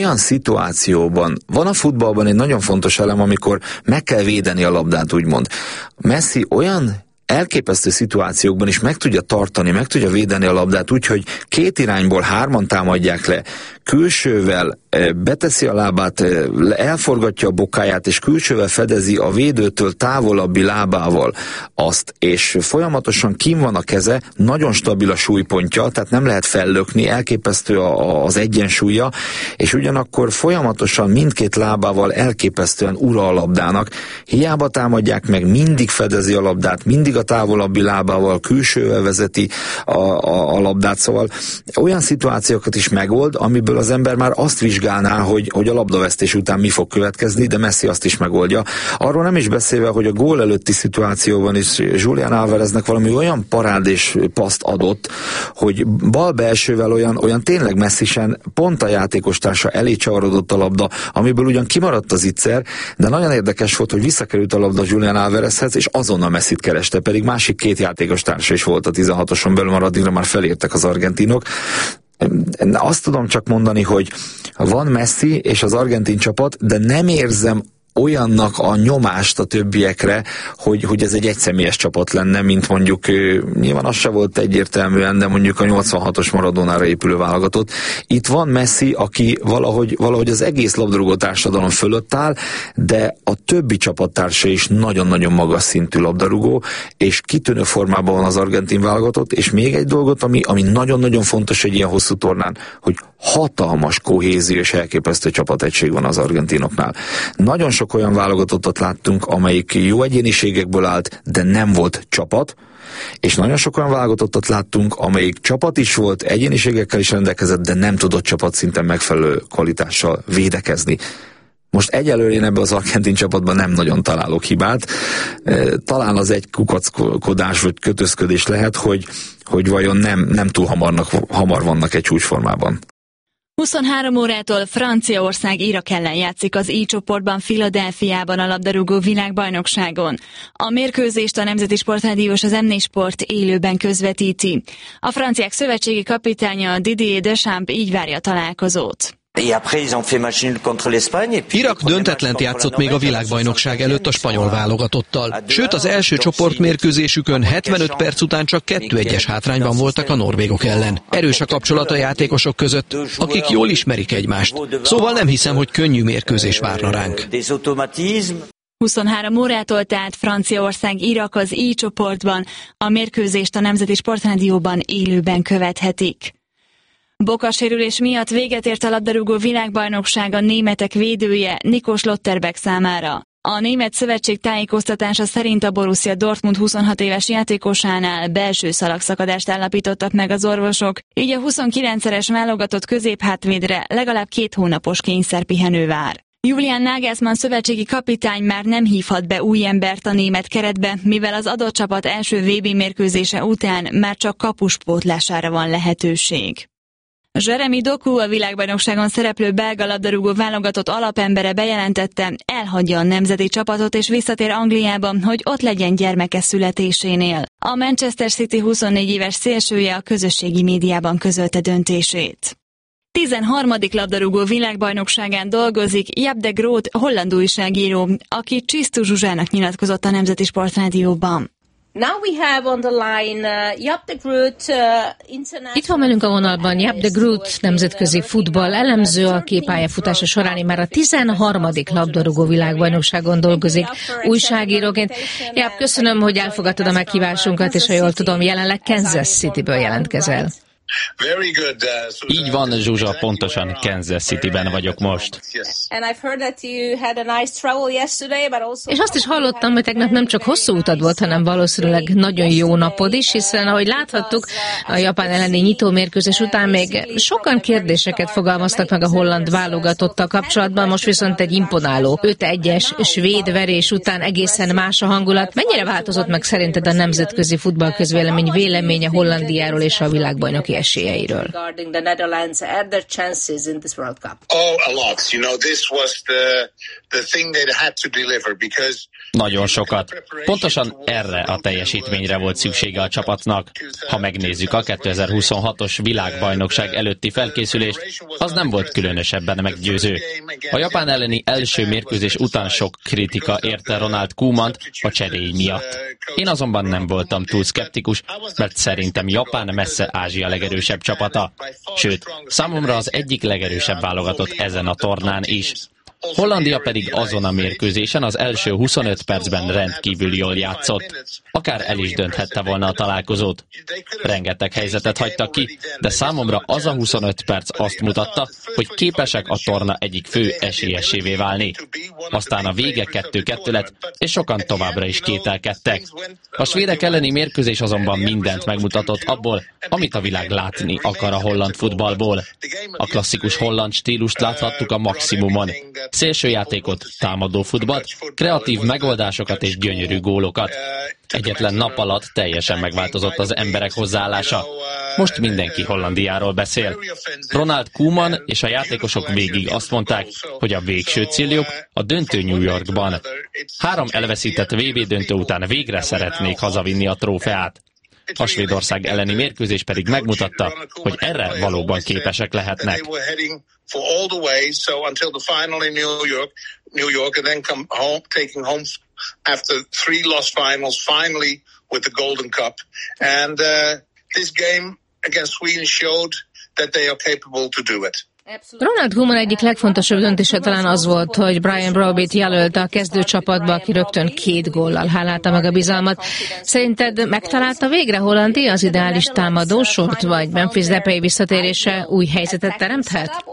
Olyan szituációban van a futballban egy nagyon fontos elem, amikor meg kell védeni a labdát, úgymond. Messi olyan elképesztő szituációkban is meg tudja tartani, meg tudja védeni a labdát úgy, hogy két irányból hárman támadják le, külsővel beteszi a lábát, elforgatja a bokáját, és külsővel fedezi a védőtől távolabbi lábával azt, és folyamatosan kín van a keze, nagyon stabil a súlypontja, tehát nem lehet fellökni, elképesztő az egyensúlya, és ugyanakkor folyamatosan mindkét lábával elképesztően ura a labdának. Hiába támadják meg, mindig fedezi a labdát, mindig a távolabbi lábával, külsővel vezeti a labdát, szóval olyan szituációkat is megold, amiből az ember már azt vizsgálná, hogy a labdavesztés után mi fog következni, de Messi azt is megoldja. Arról nem is beszélve, hogy a gól előtti szituációban is Julián Álvareznek valami olyan parádés paszt adott, hogy bal belsővel olyan tényleg messzisen pont a játékostársa elé csavarodott a labda, amiből ugyan kimaradt az icser, de nagyon érdekes volt, hogy visszakerült a labda Julián Álvarezhez, és azonnal Messit kereste, pedig másik két játékostársa is volt a 16-oson belül, már addigra már felértek az argentinok. Azt tudom csak mondani, hogy van Messi és az argentin csapat, de nem érzem olyannak a nyomást a többiekre, hogy ez egy egyszemélyes csapat lenne, mint mondjuk, nyilván az se volt egyértelműen, de mondjuk a 86-os Maradónára épülő válogatott. Itt van Messi, aki valahogy az egész labdarúgó társadalom fölött áll, de a többi csapattársa is nagyon-nagyon magas szintű labdarúgó, és kitűnő formában van az argentin válogatott, és még egy dolgot, ami nagyon-nagyon fontos egy ilyen hosszú tornán, hogy hatalmas kohézió és elképesztő csapategység van az argentinoknál. Nagyon sok olyan válogatottat láttunk, amelyik jó egyéniségekből állt, de nem volt csapat, és nagyon sok olyan válogatottat láttunk, amelyik csapat is volt, egyéniségekkel is rendelkezett, de nem tudott csapatszinten megfelelő kvalitással védekezni. Most egyelőre én ebben az argentin csapatban nem nagyon találok hibát. Talán az egy kukackodás vagy kötözködés lehet, hogy vajon nem túl hamar vannak egy csúcsformában. 23 órától Franciaország Irak ellen játszik az I csoportban Philadelphiában a labdarúgó világbajnokságon. A mérkőzést a Nemzeti Sportrádió és az M4 Sport élőben közvetíti. A franciák szövetségi kapitánya Didier Deschamps így várja a találkozót. Irak döntetlent játszott még a világbajnokság előtt a spanyol válogatottal. Sőt, az első csoportmérkőzésükön 75 perc után csak 2-1-es hátrányban voltak a norvégok ellen. Erős a kapcsolat a játékosok között, akik jól ismerik egymást. Szóval nem hiszem, hogy könnyű mérkőzés várna ránk. 23 órától tehát Franciaország Irak az I csoportban. A mérkőzést a Nemzeti Sportrádióban élőben követhetik. Bokasérülés miatt véget ért a labdarúgó világbajnokság a németek védője Nico Schlotterbeck számára. A német szövetség tájékoztatása szerint a Borussia Dortmund 26 éves játékosánál belső szalagszakadást állapítottak meg az orvosok, így a 29-szeres válogatott középhátvédre legalább 2 hónapos kényszerpihenő vár. Julian Nagelsmann szövetségi kapitány már nem hívhat be új embert a német keretbe, mivel az adott csapat első VB mérkőzése után már csak kapuspótlására van lehetőség. Jeremy Doku, a világbajnokságon szereplő belga labdarúgó válogatott alapembere bejelentette, elhagyja a nemzeti csapatot és visszatér Angliába, hogy ott legyen gyermeke születésénél. A Manchester City 24 éves szélsője a közösségi médiában közölte döntését. 13. labdarúgó világbajnokságán dolgozik Jaap de Groot, holland újságíró, aki Csisztú Zsuzsának nyilatkozott a Nemzeti Sportrádióban. Itt van velünk a vonalban Jaap de Groot, nemzetközi futball elemző, aki pályafutása során már a 13. labdarúgó világbajnokságon dolgozik újságíróként. Jaap, köszönöm, hogy elfogadtad a meghívásunkat, és ha jól tudom, jelenleg Kansas Cityből jelentkezel. Így van, Zsuzsa, pontosan Kansas Cityben vagyok most. És azt is hallottam, hogy tegnap nem csak hosszú utad volt, hanem valószínűleg nagyon jó napod is, hiszen ahogy láthattuk, a Japán elleni nyitómérkőzés után még sokan kérdéseket fogalmaztak meg a holland válogatottal kapcsolatban, most viszont egy imponáló 5-1-es svéd verés után egészen más a hangulat. Mennyire változott meg szerinted a nemzetközi futballközvélemény véleménye Hollandiáról és a világbajnoki esélyeiről. Nagyon sokat. Pontosan erre a teljesítményre volt szüksége a csapatnak. Ha megnézzük a 2026-os világbajnokság előtti felkészülést, az nem volt különösebben meggyőző. A Japán elleni első mérkőzés után sok kritika érte Ronald Koemant a cseréi miatt. Én azonban nem voltam túl szkeptikus, mert szerintem Japán messze Ázsia legerősebb csapata. Sőt, számomra az egyik legerősebb válogatott ezen a tornán is. Hollandia pedig azon a mérkőzésen az első 25 percben rendkívül jól játszott. Akár el is dönthette volna a találkozót. Rengeteg helyzetet hagytak ki, de számomra az a 25 perc azt mutatta, hogy képesek a torna egyik fő esélyesévé válni. Aztán a vége 2-2 lett, és sokan továbbra is kételkedtek. A svédek elleni mérkőzés azonban mindent megmutatott abból, amit a világ látni akar a holland futballból. A klasszikus holland stílust láthattuk a maximumon. Szélsőjátékot, támadó futballt, kreatív megoldásokat és gyönyörű gólokat. Egyetlen nap alatt teljesen megváltozott az emberek hozzáállása. Most mindenki Hollandiáról beszél. Ronald Koeman és a játékosok végig azt mondták, hogy a végső céljuk a döntő New Yorkban. 3 elveszített VB döntő után végre szeretnék hazavinni a trófeát. A Svédország elleni mérkőzés pedig megmutatta, hogy erre valóban képesek lehetnek. For all the way, so until the final in New York, and then come home, taking home after 3 lost finals, finally with the Golden Cup. And this game against Sweden showed that they are capable to do it. Ronald Koeman egyik legfontosabb döntése talán az volt, hogy Brian Brobbyt jelölte a kezdőcsapatba, aki rögtön 2 góllal hálálta meg a bizalmat. Szerinted megtalálta végre Hollandia az ideális támadósort, vagy Memphis Depay visszatérése új helyzetet teremthet?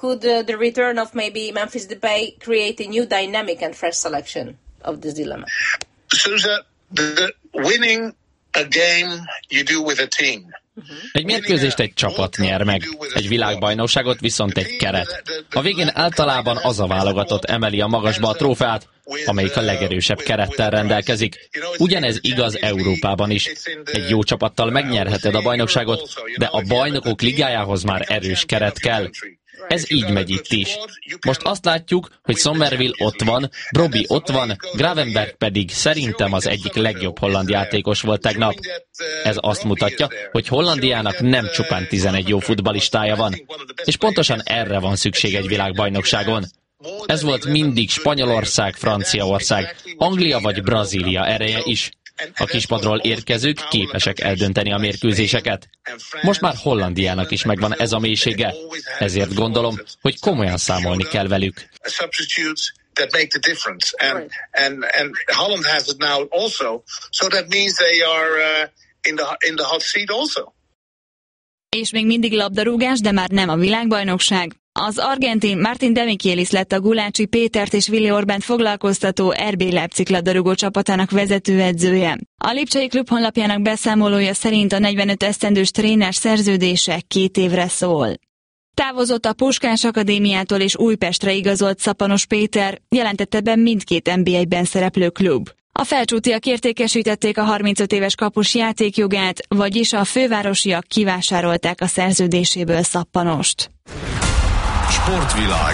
Sousa, winning a game you do with a team. Egy mérkőzést egy csapat nyer meg, egy világbajnokságot viszont egy keret. A végén általában az a válogatott emeli a magasba a trófeát, amelyik a legerősebb kerettel rendelkezik. Ugyanez igaz Európában is. Egy jó csapattal megnyerheted a bajnokságot, de a bajnokok ligájához már erős keret kell. Ez így megy itt is. Most azt látjuk, hogy Somerville ott van, Brobby ott van, Gravenberch pedig szerintem az egyik legjobb holland játékos volt tegnap. Ez azt mutatja, hogy Hollandiának nem csupán 11 jó futballistája van, és pontosan erre van szükség egy világbajnokságon. Ez volt mindig Spanyolország, Franciaország, Anglia vagy Brazília ereje is. A kispadról érkezők képesek eldönteni a mérkőzéseket. Most már Hollandiának is megvan ez a mélysége, ezért gondolom, hogy komolyan számolni kell velük. That make the difference, and Holland has it now also, so that means they are in the hot seat also. És még mindig labdarúgás, de már nem a világbajnokság. Az argentin Martin Demichelis lett a Gulácsi Pétert és Willi Orbánt foglalkoztató RB Leipzig labdarúgó csapatának vezetőedzője. A lipcsei klub honlapjának beszámolója szerint a 45 esztendős tréner szerződése 2 évre szól. Távozott a Puskás Akadémiától és Újpestre igazolt Szapanos Péter, jelentette be mindkét NB1-ben szereplő klub. A felcsútiak értékesítették a 35 éves kapus játékjogát, vagyis a fővárosiak kivásárolták a szerződéséből Szappanost. Sportvilág.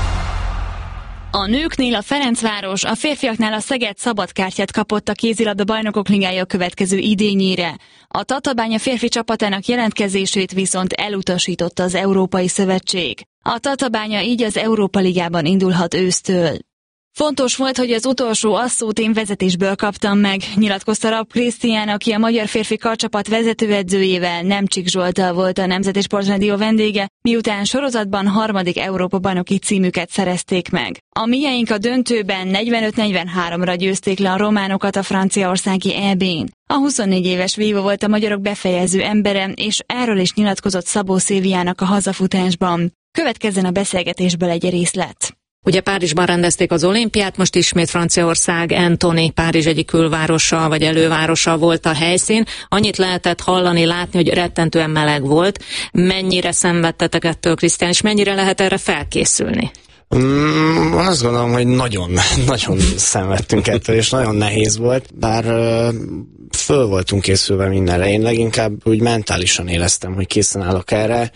A nőknél a Ferencváros, a férfiaknál a Szeged szabadkártyát kapott a kézilabda bajnokok ligája következő idényére. A Tatabánya férfi csapatának jelentkezését viszont elutasította az Európai Szövetség. A Tatabánya így az Európa Ligában indulhat ősztől. Fontos volt, hogy az utolsó asszót én vezetésből kaptam meg, nyilatkozta Rapp Krisztián, aki a magyar férfi karcsapat vezetőedzőjével, Nemcsik Zsolttal volt a Nemzeti Sportrádió vendége, miután sorozatban 3. Európa-bajnoki címüket szerezték meg. A mieink a döntőben 45-43-ra győzték le a románokat a franciaországi EB-n. A 24 éves vívó volt a magyarok befejező embere, és erről is nyilatkozott Szabó Szilviának a hazafutásban. Következzen a beszélgetésből egy részlet. Ugye Párizsban rendezték az olimpiát, most ismét Franciaország, Antony, Párizs egyik külvárosa vagy elővárosa volt a helyszín. Annyit lehetett hallani, látni, hogy rettentően meleg volt. Mennyire szenvedtetek ettől, Krisztián, és mennyire lehet erre felkészülni? Azt gondolom, hogy nagyon szenvedtünk ettől, és nagyon nehéz volt, bár föl voltunk készülve mindenre. Én leginkább úgy mentálisan éreztem, hogy készen állok erre.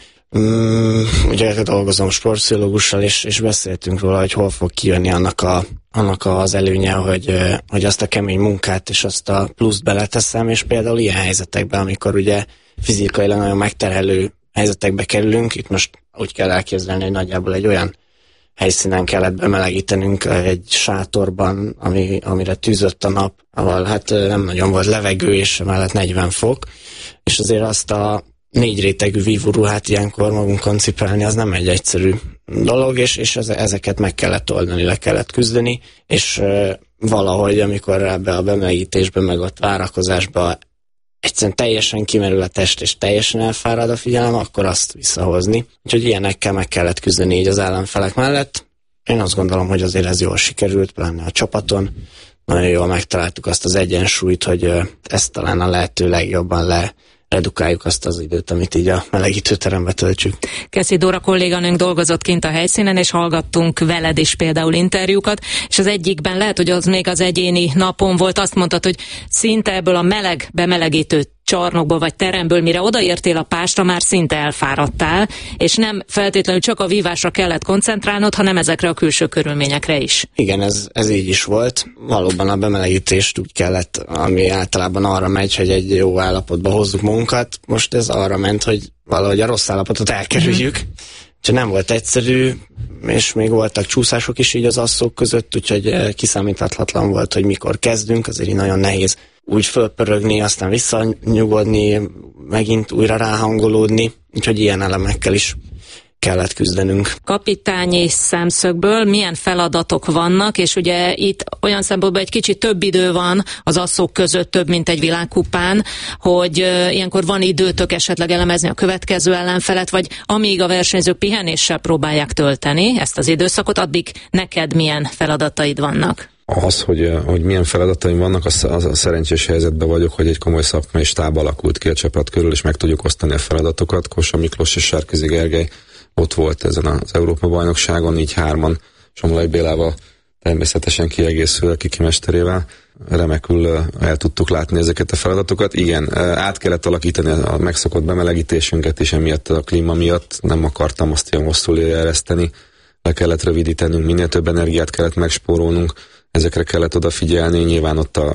Ugye dolgozom sportpszichológussal, és beszéltünk róla, hogy hol fog kijönni annak az előnye, hogy azt a kemény munkát és azt a pluszt beleteszem, és például ilyen helyzetekben, amikor ugye fizikailag nagyon megterhelő helyzetekbe kerülünk, itt most úgy kell elképzelni, hogy nagyjából egy olyan helyszínen kellett bemelegítenünk egy sátorban, amire tűzött a nap, ahol hát nem nagyon volt levegő, és mellett 40 fok, és azért azt a 4 rétegű vívóruhát ilyenkor magunkon cipelni, az nem egy egyszerű dolog, és ezeket meg kellett oldani, le kellett küzdeni, és valahogy, amikor ebbe a bemelegítésbe, meg ott várakozásba egyszerűen teljesen kimerül a test, és teljesen elfárad a figyelem, akkor azt visszahozni. Úgyhogy ilyenekkel meg kellett küzdeni így az ellenfelek mellett. Én azt gondolom, hogy azért ez jól sikerült, pláne a csapaton. Nagyon jól megtaláltuk azt az egyensúlyt, hogy ezt talán a lehető legjobban redukáljuk azt az időt, amit így a melegítőterembe töltsük. Keszi Dóra kolléganőnk dolgozott kint a helyszínen, és hallgattunk veled is például interjúkat, és az egyikben lehet, hogy az még az egyéni napon volt, azt mondtad, hogy szinte ebből a meleg bemelegítő csarnokból vagy teremből, mire odaértél a pástra, már szinte elfáradtál, és nem feltétlenül csak a vívásra kellett koncentrálnod, hanem ezekre a külső körülményekre is. Igen, ez így is volt. Valóban a bemelegítést úgy kellett, ami általában arra megy, hogy egy jó állapotba hozzuk magunkat. Most ez arra ment, hogy valahogy a rossz állapotot elkerüljük. Úgyhogy nem volt egyszerű, és még voltak csúszások is így az asszók között, úgyhogy kiszámíthatatlan volt, hogy mikor kezdünk, azért nagyon nehéz úgy fölpörögni, aztán visszanyugodni, megint újra ráhangolódni, úgyhogy ilyen elemekkel is kellett küzdenünk. Kapitányi szemszögből milyen feladatok vannak, és ugye itt olyan szempontból egy kicsit több idő van az asszók között, több mint egy világkupán, hogy ilyenkor van időtök esetleg elemezni a következő ellenfelet, vagy amíg a versenyzők pihenéssel próbálják tölteni ezt az időszakot, addig neked milyen feladataid vannak? Az, hogy milyen feladataim vannak, az a szerencsés helyzetben vagyok, hogy egy komoly szakmai stáb alakult ki a csapat körül, és meg tudjuk osztani a feladatokat. Kósa Miklós és Sárközi Gergely ott volt ezen az Európa-bajnokságon, így 3-an, Somlai Bélával természetesen kiegészül Kiki mesterével. Remekül el tudtuk látni ezeket a feladatokat. Igen, át kellett alakítani a megszokott bemelegítésünket, és emiatt a klíma miatt nem akartam azt ilyen hosszú ereszteni. Le kellett rövidítenünk, minél több energiát kellett megspórolnunk, ezekre kellett odafigyelni, nyilván ott a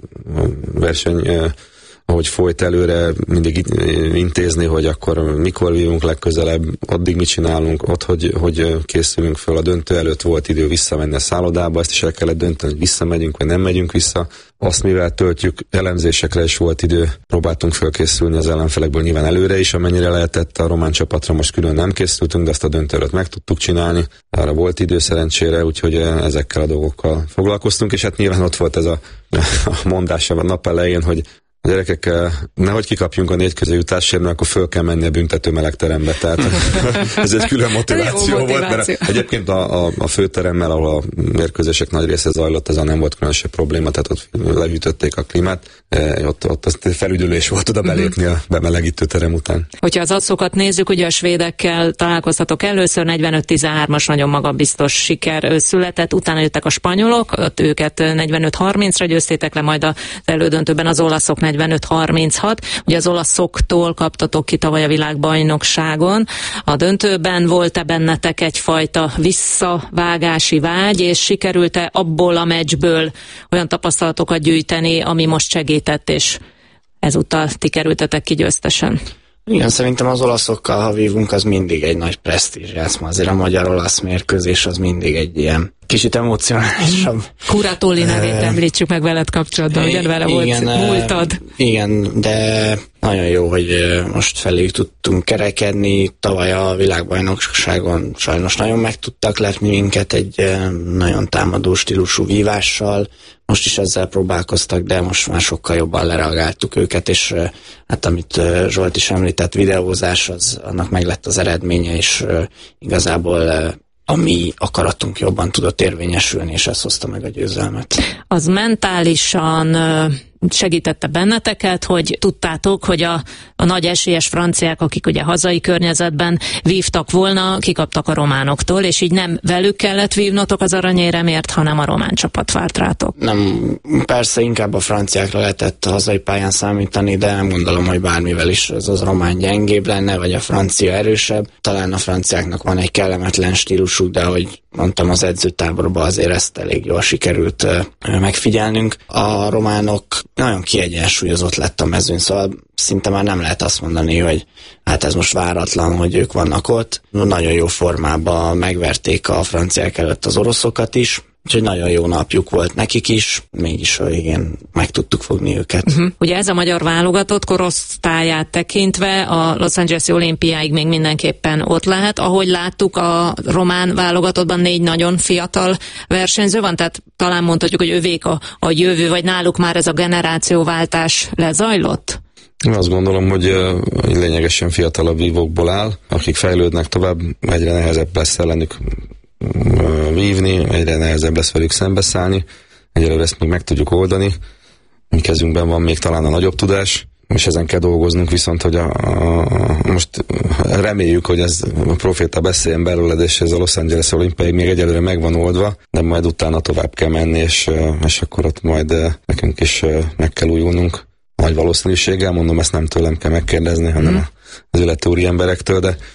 verseny, ahogy folyt előre, mindig intézni, hogy akkor mikor vívunk legközelebb, addig mit csinálunk, ott hogy készülünk föl. A döntő előtt volt idő visszamenni a szállodába, ezt is el kellett dönteni, hogy visszamegyünk, vagy nem megyünk vissza. Azt mivel töltjük, elemzésekre is volt idő, próbáltunk fölkészülni az ellenfelekből nyilván előre is, amennyire lehetett. A román csapatra most külön nem készültünk, de azt a döntő előtt meg tudtuk csinálni. Arra volt idő szerencsére, úgyhogy ezekkel a dolgokkal foglalkoztunk, és hát nyilván ott volt ez a mondás a nap elején, hogy a gyerekek, nehogy kikapjunk a 4 közéjutásért, mert akkor föl kell menni a büntető melegterembe. Tehát ez egy külön motiváció volt, mert egyébként a főteremmel, ahol a mérkőzések nagy része zajlott, ez nem volt különösebb probléma, tehát ott lehűtötték a klímát, ott az felüdülés volt oda belépni a bemelegítő terem után. Hogyha az adszokat nézzük, ugye a svédekkel találkoztatok először, 45-13-as nagyon magabiztos siker született, utána jöttek a spanyolok, ott őket 45-30-ra győztétek le, majd az elődöntőben az olaszok 45-36. Ugye az olaszoktól kaptatok ki tavaly a világbajnokságon. A döntőben volt-e bennetek egyfajta visszavágási vágy, és sikerült-e abból a meccsből olyan tapasztalatokat gyűjteni, ami most segített, és ezúttal ti kerültetek ki győztesen? Igen, szerintem az olaszokkal, ha vívunk, az mindig egy nagy presztízs játszma. Azért a magyar-olasz mérkőzés az mindig egy ilyen kicsit emocionálisabb. Kuratoli nevét említsük meg veled kapcsolatban, ugyan vele volt múltad. Igen, de nagyon jó, hogy most felé tudtunk kerekedni. Tavaly a világbajnokságon sajnos nagyon meg tudtak lepni minket egy nagyon támadó stílusú vívással. Most is ezzel próbálkoztak, de most már sokkal jobban lereagáltuk őket, és hát amit Zsolt is említett, videózás, annak meg lett az eredménye, és igazából a mi akaratunk jobban tudott érvényesülni, és ez hozta meg a győzelmet. Az mentálisan segítette benneteket, hogy tudtátok, hogy a nagy esélyes franciák, akik ugye hazai környezetben vívtak volna, kikaptak a románoktól, és így nem velük kellett vívnotok az aranyéremért, hanem a román csapat várt rátok. Nem, persze inkább a franciákra lehetett a hazai pályán számítani, de nem gondolom, hogy bármivel is az román gyengébb lenne, vagy a francia erősebb. Talán a franciáknak van egy kellemetlen stílusuk, de ahogy mondtam, az edzőtáborban azért ezt elég jól sikerült megfigyelnünk. A románok nagyon kiegyensúlyozott lett a mezőny, szóval szinte már nem lehet azt mondani, hogy hát ez most váratlan, hogy ők vannak ott. Nagyon jó formában megverték a franciák előtt az oroszokat is, úgyhogy nagyon jó napjuk volt nekik is, mégis a végén meg tudtuk fogni őket. Ugye ez a magyar válogatott korosztályát tekintve a Los Angeles-i olimpiáig még mindenképpen ott lehet. Ahogy láttuk, a román válogatottban 4 nagyon fiatal versenyző van, tehát talán mondhatjuk, hogy övék a jövő, vagy náluk már ez a generációváltás lezajlott? Én azt gondolom, hogy lényegesen fiatalabb vívókból áll, akik fejlődnek tovább, egyre nehezebb lesz ellenük vívni, egyre nehezebb lesz velük szembeszállni, egyelőre ezt még meg tudjuk oldani, mi kezünkben van még talán a nagyobb tudás, és ezen kell dolgoznunk, viszont hogy most reméljük, hogy ez a proféta beszéljen belőled, és ez a Los Angeles olimpiáig még egyelőre meg van oldva, de majd utána tovább kell menni, és akkor ott majd nekünk is meg kell újulnunk. Nagy valószínűséggel, mondom, ezt nem tőlem kell megkérdezni, hanem az illető úri emberektől,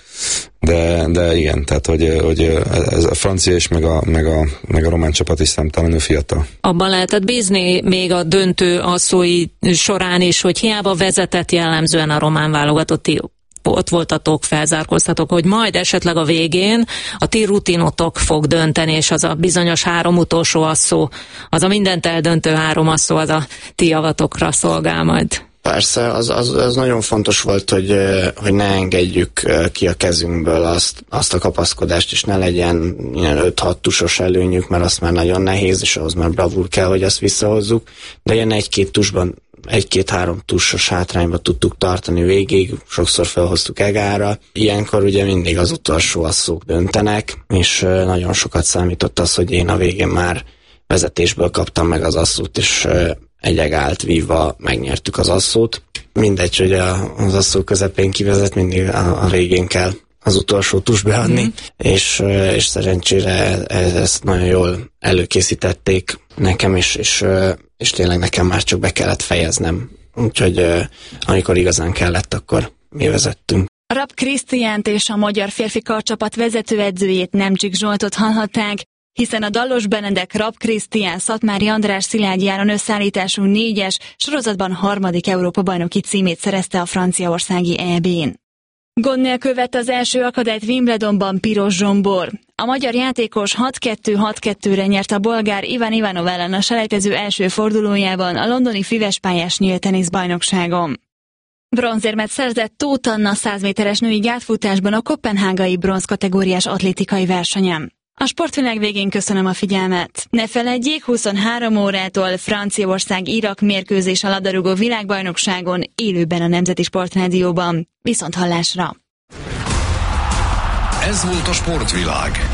de igen, tehát hogy ez a francia és meg a román csapat is számtalanul fiatal. Abban lehetett bízni még a döntő asszói során is, hogy hiába vezetett jellemzően a román válogatott, ott voltatok, felzárkóztatok, hogy majd esetleg a végén a ti rutinotok fog dönteni, és az a bizonyos 3 utolsó asszó, az a mindent eldöntő 3 asszó, az a ti javatokra szolgál majd. Persze, az nagyon fontos volt, hogy ne engedjük ki a kezünkből azt a kapaszkodást, és ne legyen ilyen 5-6 tusos előnyük, mert azt már nagyon nehéz, és ahhoz már bravúr kell, hogy azt visszahozzuk, de ilyen 1-2 tusban, 1-2-3 tussos hátrányba tudtuk tartani végig, sokszor felhoztuk egára. Ilyenkor ugye mindig az utolsó asszók döntenek, és nagyon sokat számított az, hogy én a végén már vezetésből kaptam meg az asszót, és egy egált vívva megnyertük az asszót. Mindegy, hogy az asszó közepén kivezet, mindig a végén kell az utolsó tus beadni, és szerencsére ezt nagyon jól előkészítették nekem, és tényleg nekem már csak be kellett fejeznem. Úgyhogy amikor igazán kellett, akkor mi vezettünk. Rapp Krisztiánt és a magyar férfi karcsapat vezetőedzőjét, Nemcsik Zsoltot hallhatták, hiszen a Dallos Benedek, Rapp Krisztián, Szatmári András, Szilágyi Áron összeállítású 4-es sorozatban 3. Európa-bajnoki címét szerezte a franciaországi EB-n. Gond nélkül vett az első akadályt Wimbledonban Piros Zsombor. A magyar játékos 6-2-6-2-re nyert a bolgár Ivan Ivanov ellen a selejtező első fordulójában a londoni füvespályás nyílt teniszbajnokságon. Bronzérmet szerzett Tóth Anna 100 méteres női gátfutásban a koppenhágai bronz kategóriás atlétikai versenyen. A sportvilág végén köszönöm a figyelmet. Ne feledjék, 23 órától Franciaország-Irak mérkőzés a labdarúgó világbajnokságon élőben a Nemzeti Sportrádióban. Viszonthallásra! Ez volt a sportvilág.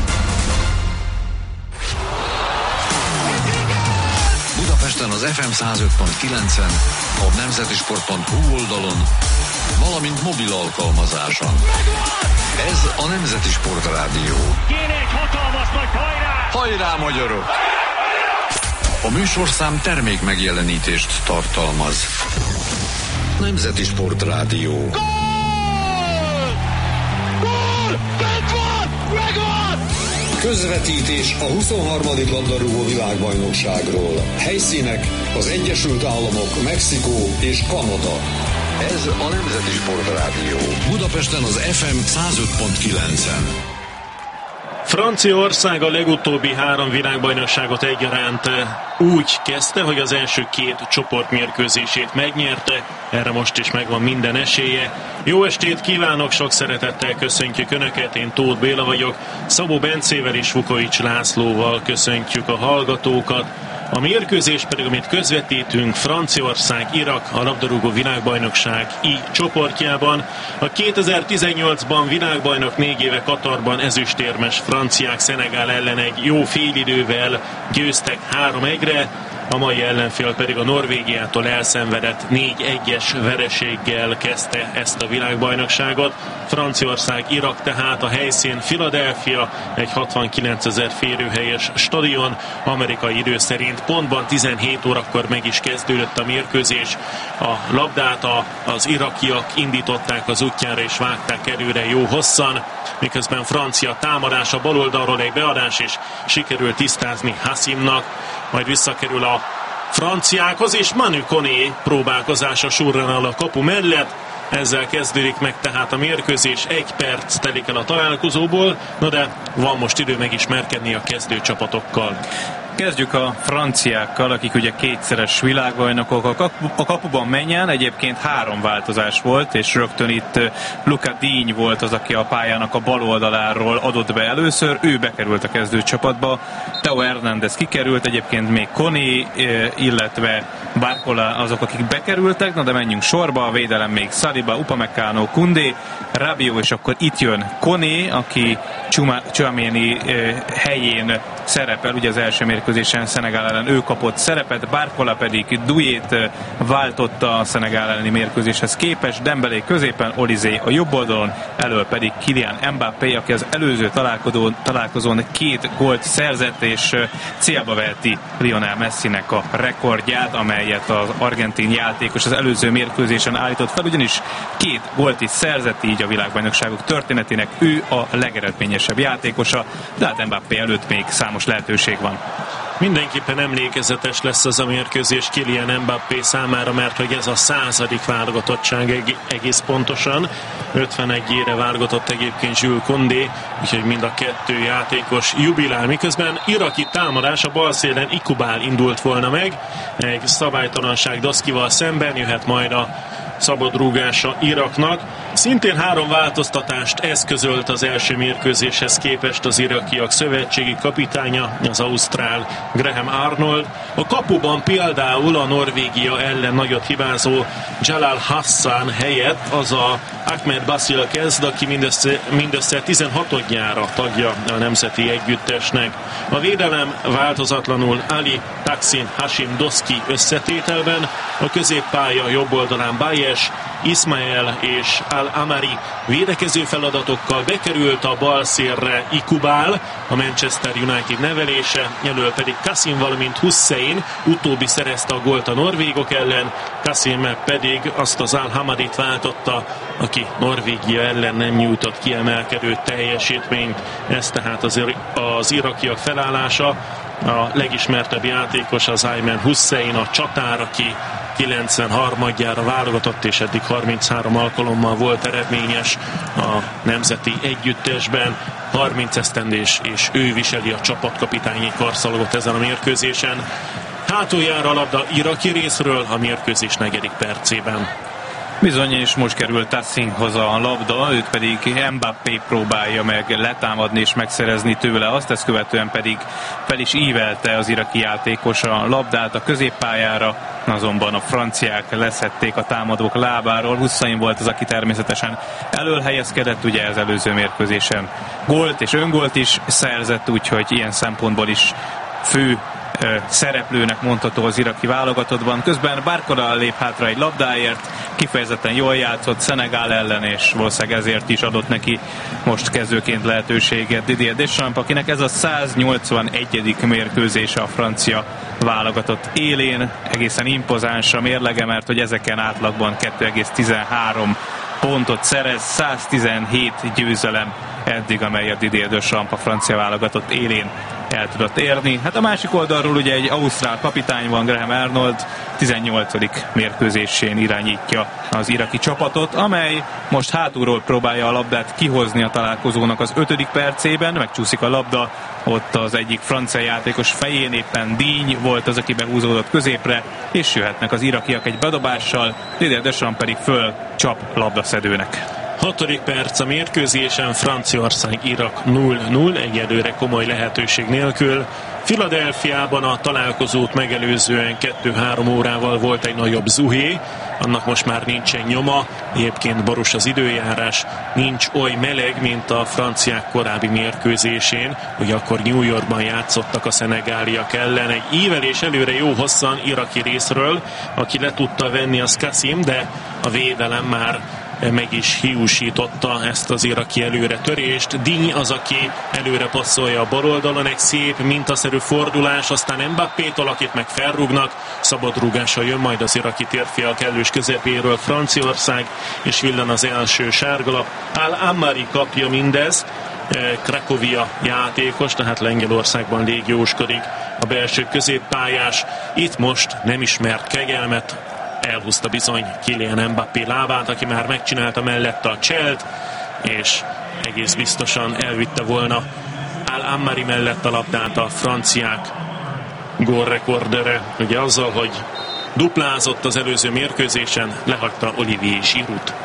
Budapesten az FM 105.9-en, a nemzetisport.hu oldalon, valamint mobil alkalmazáson. Ez a Nemzeti Sportrádió. Kéne egy hatalmas nagy hajrá! Hajrá, magyarok! A műsorszám termék megjelenítést tartalmaz. Nemzeti Sportrádió. Gól! Gól! Bent van! Megvan! Közvetítés a 23. labdarúgó világbajnokságról. Helyszínek az Egyesült Államok, Mexikó és Kanada. Ez a Nemzeti Sportrádió. Budapesten az FM 105.9-en. Franciaország a legutóbbi 3 világbajnokságot egyaránt úgy kezdte, hogy az első 2 csoportmérkőzését megnyerte, erre most is megvan minden esélye. Jó estét kívánok, sok szeretettel köszöntjük Önöket, én Tóth Béla vagyok, Szabó Bencével és Vukovics Lászlóval köszöntjük a hallgatókat. A mérkőzés pedig, amit közvetítünk, Franciaország-Irak a labdarúgó világbajnokság I csoportjában. A 2018-ban világbajnok 4 éve Katarban ezüstérmes franciák Szenegál ellen egy jó félidővel győztek 3-1-re. a mai ellenfél pedig a Norvégiától elszenvedett 4-1-es vereséggel kezdte ezt a világbajnokságot. Franciaország, Irak tehát a helyszín Philadelphia, egy 69 000 férőhelyes stadion, amerikai idő szerint pontban 17 órakor meg is kezdődött a mérkőzés. A labdát az irakiak indították az útjára és vágták előre jó hosszan, miközben francia támadás a baloldalról egy beadás, és sikerül tisztázni Hassimnak, majd visszakerül a franciákhoz, és Manu Koné próbálkozása surranal a kapu mellett. Ezzel kezdődik meg tehát a mérkőzés, 1 perc telik el a találkozóból, de van most idő megismerkedni a kezdőcsapatokkal. Kezdjük a franciákkal, akik ugye kétszeres világbajnokok. A kapuban Maignan egyébként 3 változás volt, és rögtön itt Luca Digne volt az, aki a pályának a bal oldaláról adott be először. Ő bekerült a kezdőcsapatba. Theo Hernández kikerült, egyébként még Koné, illetve Barcola azok, akik bekerültek. De menjünk sorba, a védelem még Saliba, Upamecano, Koundé, Rabiot, és akkor itt jön Koné, aki Tchouaméni helyén szerepel, ugye az első mérkőzésen Szenegál ellen ő kapott szerepet, Barcola pedig Douillet váltotta a Szenegál elleni mérkőzéshez képest, Dembélé középen, Olizé a jobb oldalon, elől pedig Kylian Mbappé, aki az előző találkozón 2 gólt szerzett, és célba veheti Lionel Messinek a rekordját, amelyet az argentin játékos az előző mérkőzésen állított fel, ugyanis 2 gólt is szerzett, így a világbajnokságok történetének ő a legeredményesebb játékosa, de hát Mbappé előtt még számos lehetőség van. Mindenképpen emlékezetes lesz az a mérkőzés Kylian Mbappé számára, mert hogy ez a 100. válogatottság egész pontosan. 51-ére válogatott egyébként Jules Koundé, úgyhogy mind a 2 játékos jubilál, miközben iraki támadás a bal szélen Ikubál indult volna meg. Egy szabálytalanság Doszkival szemben, jöhet majd a szabadrúgása Iraknak. Szintén 3 változtatást eszközölt az első mérkőzéshez képest az irakiak szövetségi kapitánya, az ausztrál Graham Arnold. A kapuban például a Norvégia ellen nagyot hibázó Jalal Hassan helyett az a Ahmed Basil kezd, aki mindössze 16-odjára tagja a nemzeti együttesnek. A védelem változatlanul Ali, Taksin, Hashim, Doszki összetételben, a középpálya jobb oldalán Bayesh, Ismael és Al-Amari védekező feladatokkal, bekerült a bal szélre Ikubál, a Manchester United nevelése, elől pedig Kassim, valamint Hussein, utóbbi szerezte a gólt a norvégok ellen, Kassim pedig azt az Al-Hamadit váltotta, aki Norvégia ellen nem nyújtott kiemelkedő teljesítményt. Ez tehát az irakiak felállása. A legismertebb játékos az Ayman Hussein, a csatár, aki 93-adjára válogatott, és eddig 33 alkalommal volt eredményes a nemzeti együttesben. 30 esztendés, és ő viseli a csapatkapitányi karszalagot ezen a mérkőzésen. Hátuljára a labda iraki részről a mérkőzés 4. percében. Bizony, és most került Tassinhoz a labda, őt pedig Mbappé próbálja meg letámadni és megszerezni tőle azt, ezt követően pedig fel is ívelte az iraki játékos a labdát a középpályára, azonban a franciák leszedték a támadók lábáról. Hussein volt az, aki természetesen elől helyezkedett, ugye az előző mérkőzésen gólt és öngolt is szerzett, úgyhogy ilyen szempontból is fő szereplőnek mondható az iraki válogatottban. Közben Barcola lép hátra egy labdáért, kifejezetten jól játszott Szenegál ellen, és valószínűleg ezért is adott neki most kezdőként lehetőséget Didier Deschamps, akinek ez a 181. mérkőzése a francia válogatott élén. Egészen impozáns a mérlege, mert hogy ezeken átlagban 2,13 pontot szerez, 117 győzelem eddig, amely a Didier Deschamps a francia válogatott élén el tudott érni. Hát a másik oldalról ugye egy ausztrál kapitány van, Graham Arnold, 18. mérkőzésén irányítja az iraki csapatot, amely most hátulról próbálja a labdát kihozni a találkozónak az 5. percében, megcsúszik a labda, ott az egyik francia játékos fején, éppen Digne volt az, aki behúzódott középre, és jöhetnek az irakiak egy bedobással, Didier Deschamps pedig föl csap labdaszedőnek. 6. perc a mérkőzésen, Franciaország-Irak 0-0, egyelőre komoly lehetőség nélkül. Philadelphiában a találkozót megelőzően 2-3 órával volt egy nagyobb zuhé, annak most már nincsen nyoma. Egyébként borús az időjárás, nincs oly meleg, mint a franciák korábbi mérkőzésén, ugye akkor New Yorkban játszottak a szenegáliak ellen. Egy ívelés előre jó hosszan iraki részről, aki le tudta venni az Qasim, de a védelem már meg is hiúsította ezt az iraki előretörést. Digne az, aki előre passzolja a bal oldalon, egy szép mintaszerű fordulás, aztán Mbappétól, akit meg felrúgnak, szabadrúgással jön majd az iraki térfiak kellős közepéről Franciaország, és villan az első sárgalap. Al-Ammari kapja mindez, Cracovia játékos, tehát Lengyelországban légióskodik a belső középpályás. Itt most nem ismert kegyelmet, elhúzta bizony Kylian Mbappé lábát, aki már megcsinálta mellette a cselt, és egész biztosan elvitte volna Al-Ammari mellett a labdát a franciák gólrekordere. Ugye azzal, hogy duplázott az előző mérkőzésen, lehagyta Olivier Giroud.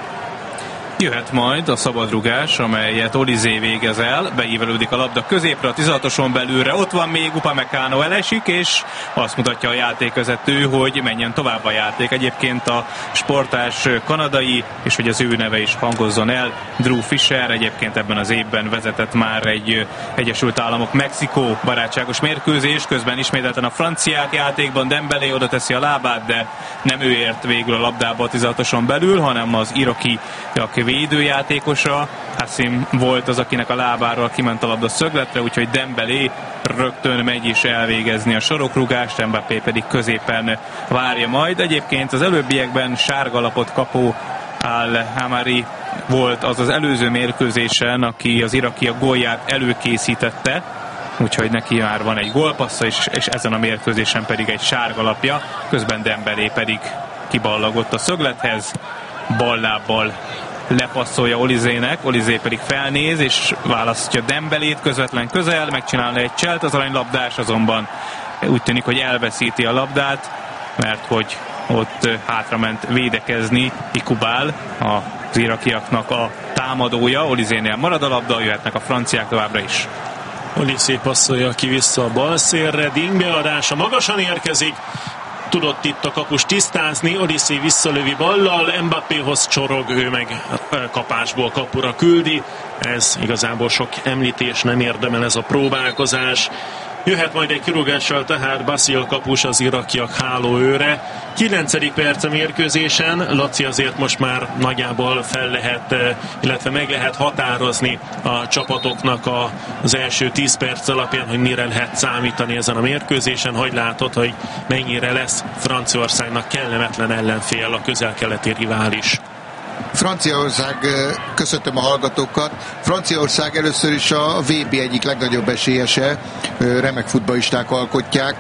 Jöhet majd a szabadrugás, amelyet Olizé végez el, beívelődik a labda középre, a 16-oson belülre, ott van még Upamecano, elesik, és azt mutatja a játékvezető, hogy menjen tovább a játék. Egyébként a sportás kanadai, és hogy az ő neve is hangozzon el, Drew Fisher, egyébként ebben az évben vezetett már egy Egyesült Államok-Mexikó barátságos mérkőzés, közben ismételten a franciák játékban, Dembélé oda teszi a lábát, de nem ő ért végül a labdába a 16-oson belül, hanem az irakiak védőjátékosa. Qasim volt az, akinek a lábáról kiment a labda szögletre, úgyhogy Dembélé rögtön megy is elvégezni a sarokrúgást, Mbappé pedig középen várja majd. Egyébként az előbbiekben sárgalapot kapó Al-Ammari volt az előző mérkőzésen, aki az irakiak gólját előkészítette, úgyhogy neki már van egy gólpassza, és ezen a mérkőzésen pedig egy sárgalapja, közben Dembélé pedig kiballagott a szöglethez, ballábbal lepasszolja Olizének, Olizé pedig felnéz és választja Dembélét közvetlen közel, megcsinálna egy cselt, az aranylabdás azonban úgy tűnik, hogy elveszíti a labdát, mert hogy ott hátrament védekezni Ikubál, az irakiaknak a támadója. Olizénél marad a labda, jöhetnek a franciák továbbra is. Olizé passzolja ki vissza a bal szélre, Digne beadása magasan érkezik, tudott itt a kapus tisztázni, Olizé visszalövi ballal, Mbappéhoz csorog, ő meg kapásból kapura küldi. Ez igazából sok említés nem érdemel, ez a próbálkozás. Jöhet majd egy kirúgással tehát Basil kapus, az irakiak hálóőre. 9. perc a mérkőzésen, Laci azért most már nagyjából fel lehet, illetve meg lehet határozni a csapatoknak az első 10 perc alapján, hogy mire lehet számítani ezen a mérkőzésen. Hogy látod, hogy mennyire lesz Franciaországnak kellemetlen ellenfél a közel-keleti rivális? Franciaország, köszöntöm a hallgatókat. Franciaország először is a VB egyik legnagyobb esélyese, remek futballisták alkotják.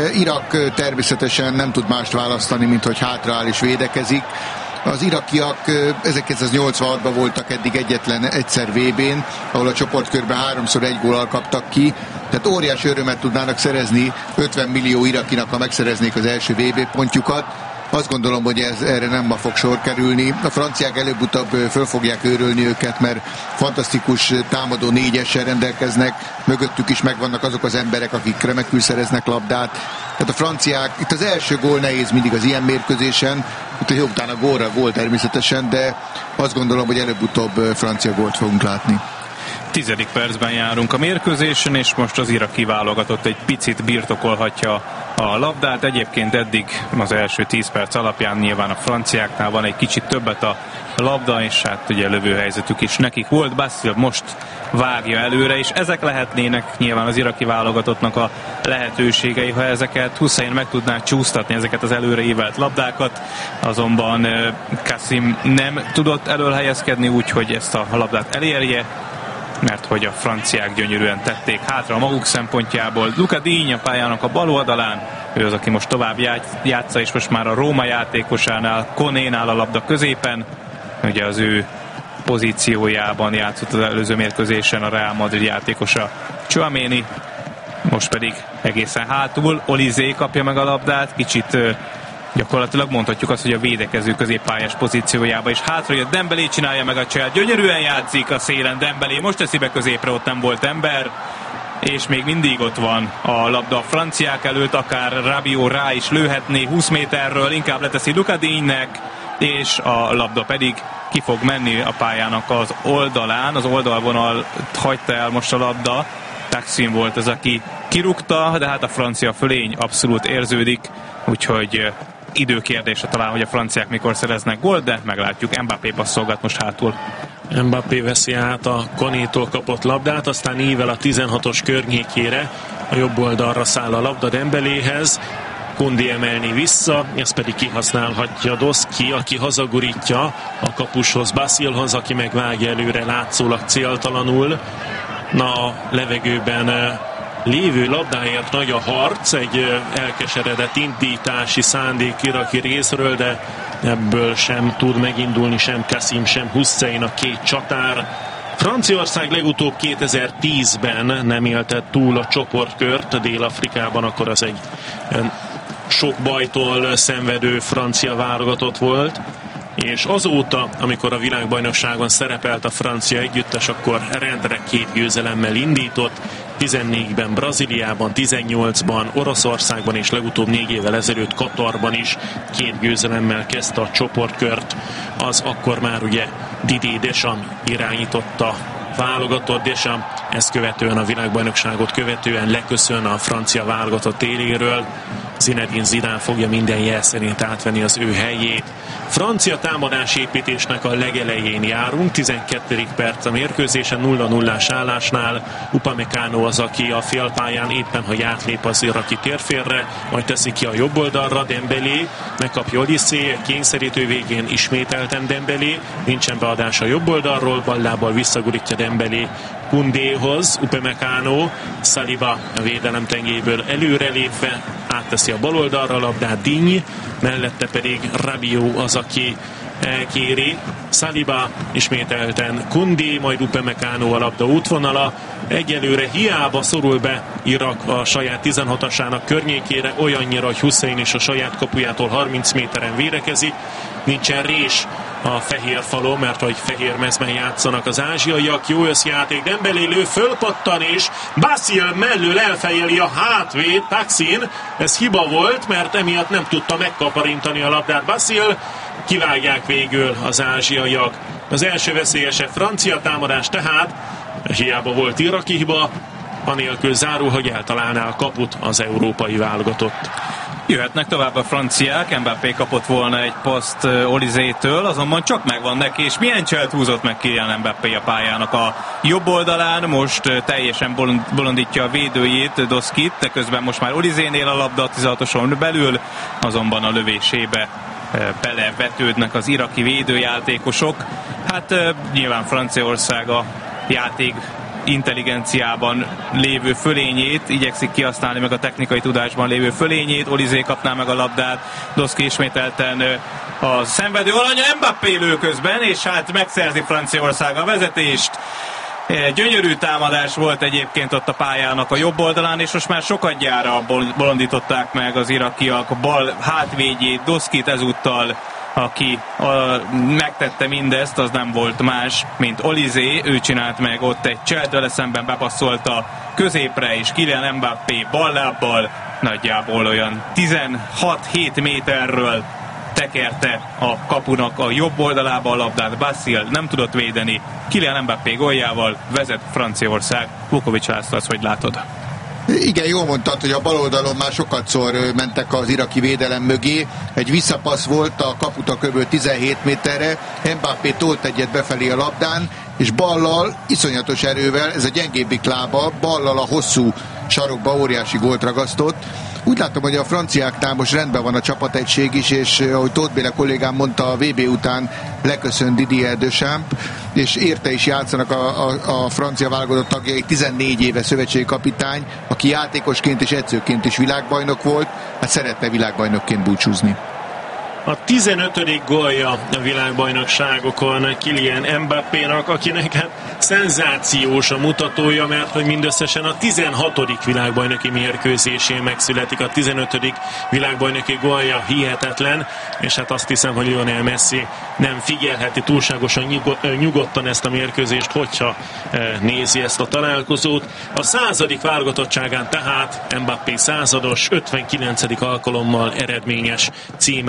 Irak természetesen nem tud mást választani, mint hogy hátraáll és védekezik. Az irakiak 1986-ban voltak eddig egyetlen egyszer VB-n, ahol a csoportkörben 3-szor 1 góllal kaptak ki. Tehát óriási örömet tudnának szerezni 50 millió irakinak, ha megszereznék az első VB pontjukat. Azt gondolom, hogy erre nem ma fog sor kerülni. A franciák előbb-utóbb föl fogják őrölni őket, mert fantasztikus támadó négyessel rendelkeznek, mögöttük is megvannak azok az emberek, akik remekül szereznek labdát. Tehát a franciák, itt az első gól nehéz mindig az ilyen mérkőzésen, utána gól természetesen, de azt gondolom, hogy előbb-utóbb francia gólt fogunk látni. 10. percben járunk a mérkőzésen, és most az iraki válogatott egy picit birtokolhatja a labdát. Egyébként eddig az első 10 perc alapján nyilván a franciáknál van egy kicsit többet a labda, és hát ugye lövőhelyzetük is nekik volt. Basil most vágja előre, és ezek lehetnének nyilván az iraki válogatottnak a lehetőségei, ha ezeket Hussein meg tudná csúsztatni, ezeket az előre ívelt labdákat, azonban Qasim nem tudott elől helyezkedni, úgyhogy ezt a labdát elérje, mert hogy a franciák gyönyörűen tették hátra a maguk szempontjából. Luca Digne a pályának a bal oldalán, ő az, aki most tovább játsza, és most már a Róma játékosánál, Konénál a labda középen, ugye az ő pozíciójában játszott az előző mérkőzésen a Real Madrid játékosa Tchouaméni, most pedig egészen hátul Olizé kapja meg a labdát, kicsit gyakorlatilag mondhatjuk azt, hogy a védekező középpályás pozíciójába, és hátra jött Dembélé, csinálja meg a cselt, gyönyörűen játszik a szélen Dembélé, most teszi be középre, ott nem volt ember, és még mindig ott van a labda a franciák előtt, akár Rabiot rá is lőhetné 20 méterről, inkább leteszi Luca Digne-nek, és a labda pedig ki fog menni a pályának az oldalán, az oldalvonal hagyta el most a labda, Taksin volt az, aki kirúgta, de hát a francia fölény abszolút érződik, úgyhogy időkérdése talán, hogy a franciák mikor szereznek gólt, de meglátjuk. Mbappé passzolgat most hátul. Mbappé veszi át a Konétól kapott labdát, aztán ível a 16-os környékére, a jobb oldalra száll a labda Dembeléhez, Koundé emelni vissza, ezt pedig kihasználhatja Doszki, aki hazagurítja a kapushoz, Basilhoz, aki megvágja előre látszólag céltalanul. Na, a levegőben lévő labdáért nagy a harc, egy elkeseredett indítási szándék iraki részről, de ebből sem tud megindulni sem Kassim, sem Hussein, a két csatár. Franciaország legutóbb 2010-ben nem élte túl a csoportkört Dél-Afrikában, akkor az egy sok bajtól szenvedő francia válogatott volt, és azóta, amikor a világbajnokságon szerepelt a francia együttes, akkor rendre 2 győzelemmel indított, 14-ben Brazíliában, 18-ban Oroszországban, és legutóbb 4 évvel ezelőtt Katarban is 2 győzelemmel kezdte a csoportkört. Az akkor már ugye Didier Deschamps irányította válogatott. Deschamps ezt követően, a világbajnokságot követően leköszön a francia válogatott éléről. Zinedine Zidane fogja minden jel szerint átvenni az ő helyét. Francia támadásépítésnek a legelején járunk, 12. perc a mérkőzésen, 0-0-ás állásnál. Upamecano az, aki a félpályán éppen, hogy átlép az iraki térfélre, majd teszi ki a jobb oldalra, Dembélé megkapja Olysée, kényszerítő végén ismételten Dembélé, nincsen beadás a jobb oldalról, ballábbal visszagurítja Dembélé Koundéhoz, Upamecano, Saliba a védelem tengéből előrelépve átteszi a bal oldalra a labdát, Digne, mellette pedig Rabiot az, aki elkéri, Saliba ismételten Koundé, majd Upamecano a labda útvonala. Egyelőre hiába szorul be Irak a saját 16-asának környékére, olyannyira, hogy Hussein is a saját kapujától 30 méteren védekezik. Nincsen rés a fehér falon, mert hogy fehér mezben játszanak az ázsiaiak. Jó összjáték, Dembélé lő, fölpattan, és Basil mellől elfejeli a hátvéd, Taksin. Ez hiba volt, mert emiatt nem tudta megkaparintani a labdát Basil. Kivágják végül az ázsiaiak. Az első veszélyesebb francia támadás tehát, hiába volt iraki hiba, anélkül zárul, hogy eltalálná a kaput az európai válogatott. Jöhetnek tovább a franciák, Mbappé kapott volna egy paszt Olysée-től, azonban csak megvan neki, és milyen cselt húzott meg Kylian Mbappé a pályának a jobb oldalán, most teljesen bolondítja a védőjét, Doszkit, de közben most már Olysée-nél a labda 16-oson belül, azonban a lövésébe belevetődnek az iraki védőjátékosok. Hát nyilván Franciaország a játék intelligenciában lévő fölényét, igyekszik kihasználni meg a technikai tudásban lévő fölényét, Olysée kapná meg a labdát, Doszki ismételten a szenvedő alanya, Mbappé lő közben, és hát megszerzi Franciaország a vezetést. Gyönyörű támadás volt egyébként ott a pályának a jobb oldalán, és most már sokadjára bolondították meg az irakiak bal hátvédjét, Doszkit ezúttal, aki megtette mindezt, az nem volt más, mint Olysée, ő csinált meg ott egy cselt, vele szemben bepasszolta középre, és Kylian Mbappé ballábbal nagyjából olyan 16-7 méterről tekerte a kapunak a jobb oldalába a labdát, Basil nem tudott védeni, Kylian Mbappé góljával vezet Franciaország. Vukovics László, azt hogy látod? Igen, jól mondtad, hogy a bal oldalon már sokatszor mentek az iraki védelem mögé. Egy visszapassz volt a kaputa kb. 17 méterre, Mbappé tolt egyet befelé a labdán, és ballal, iszonyatos erővel, ez a gyengébbik lába, ballal a hosszú sarokba óriási gólt ragasztott. Úgy látom, hogy a franciáknál most rendben van a csapategység is, és ahogy Tóth Béla kollégám mondta, a VB után leköszön Didier Deschamps, és érte is játszanak a francia válogatott tagjai, 14 éve szövetségi kapitány, aki játékosként és edzőként is világbajnok volt, hát szeretne világbajnokként búcsúzni. A 15. gólja a világbajnokságokon Kylian Mbappénak, akinek hát szenzációs a mutatója, mert hogy mindösszesen a 16. világbajnoki mérkőzésén megszületik. A 15. világbajnoki gólja hihetetlen, és hát azt hiszem, hogy Lionel Messi nem figyelheti túlságosan nyugodtan ezt a mérkőzést, hogyha nézi ezt a találkozót. A 100. válogatottságán tehát Mbappé százados, 59. alkalommal eredményes címeres mez.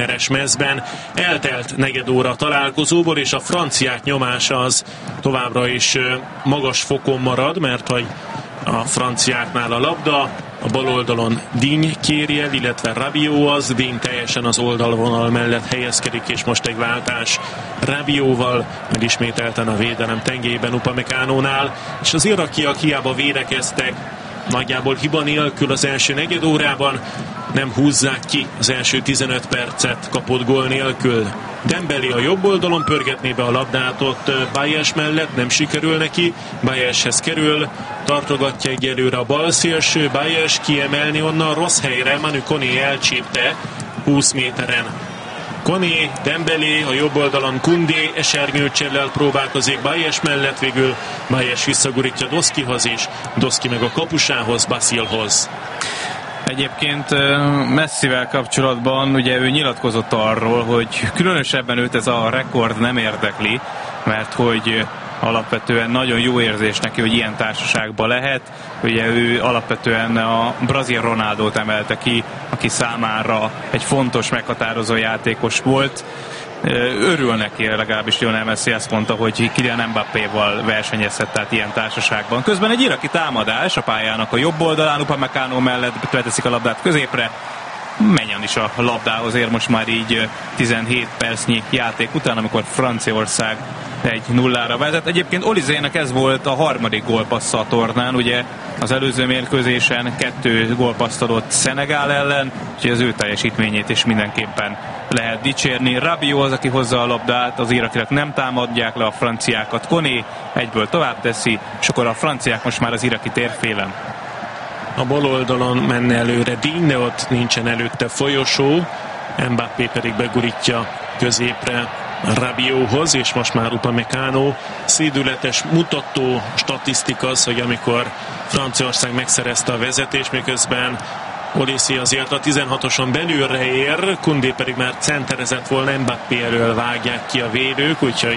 miközben eltelt negyed óra a találkozóból, és a franciák nyomása az továbbra is magas fokon marad, mert hogy a franciáknál a labda, a bal oldalon Digne kéri el, illetve Rabiot az, Digne teljesen az oldalvonal mellett helyezkedik, és most egy váltás Rabiotval, meg ismételten a védelem tengelyben Upamecánónál, és az irakiak hiába védekeztek, nagyjából hiba nélkül az első negyed órában, nem húzzák ki az első 15 percet kapott gól nélkül. Dembélé a jobb oldalon pörgetné be a labdát ott Bajes mellett, nem sikerül neki, Bajeshez kerül, tartogatja egyelőre a bal szélső, Bajes kiemelni onnan rossz helyre, Manu Koné elcsípte 20 méteren. Koné, Dembélé, a jobb oldalon Koundé, esernyőcsellel próbálkozik Bajes mellett, végül Bajes visszagurítja Doszkihoz, és Doszki meg a kapusához, Basilhoz. Egyébként Messivel kapcsolatban ugye ő nyilatkozott arról, hogy különösebben őt ez a rekord nem érdekli, mert hogy alapvetően nagyon jó érzés neki, hogy ilyen társaságban lehet. Ugye ő alapvetően a brazil Ronaldót emelte ki, aki számára egy fontos, meghatározó játékos volt. Örül neki, legalábbis Lionel Messi azt mondta, hogy Kylian Mbappéval versenyezhet, tehát ilyen társaságban. Közben egy iraki támadás a pályának a jobb oldalán, Upamecano mellett beteszik a labdát középre, menjen is a labdához, ér most már így 17 percnyi játék után, amikor Franciaország 1-0-ra vezet. Egyébként Olizének ez volt a harmadik gólpassza a tornán, ugye az előző mérkőzésen 2 gólpasszt adott Szenegál ellen, úgyhogy az ő teljesítményét is mindenképpen lehet dicsérni. Rabiot az, aki hozza a labdát, az irakiak nem támadják le a franciákat. Koné egyből tovább teszi, és akkor a franciák most már az iraki térfélen. A bal oldalon menne előre Digne, ott nincsen előtte folyosó, Mbappé pedig begurítja középre Rabiothoz, és most már Upamecano. Szédületes mutató statisztika az, hogy amikor Franciaország megszerezte a vezetést, miközben Olysé azért a 16-oson belülre ér, Koundé pedig már centerezett volna, Mbappé elől vágják ki a védők, úgyhogy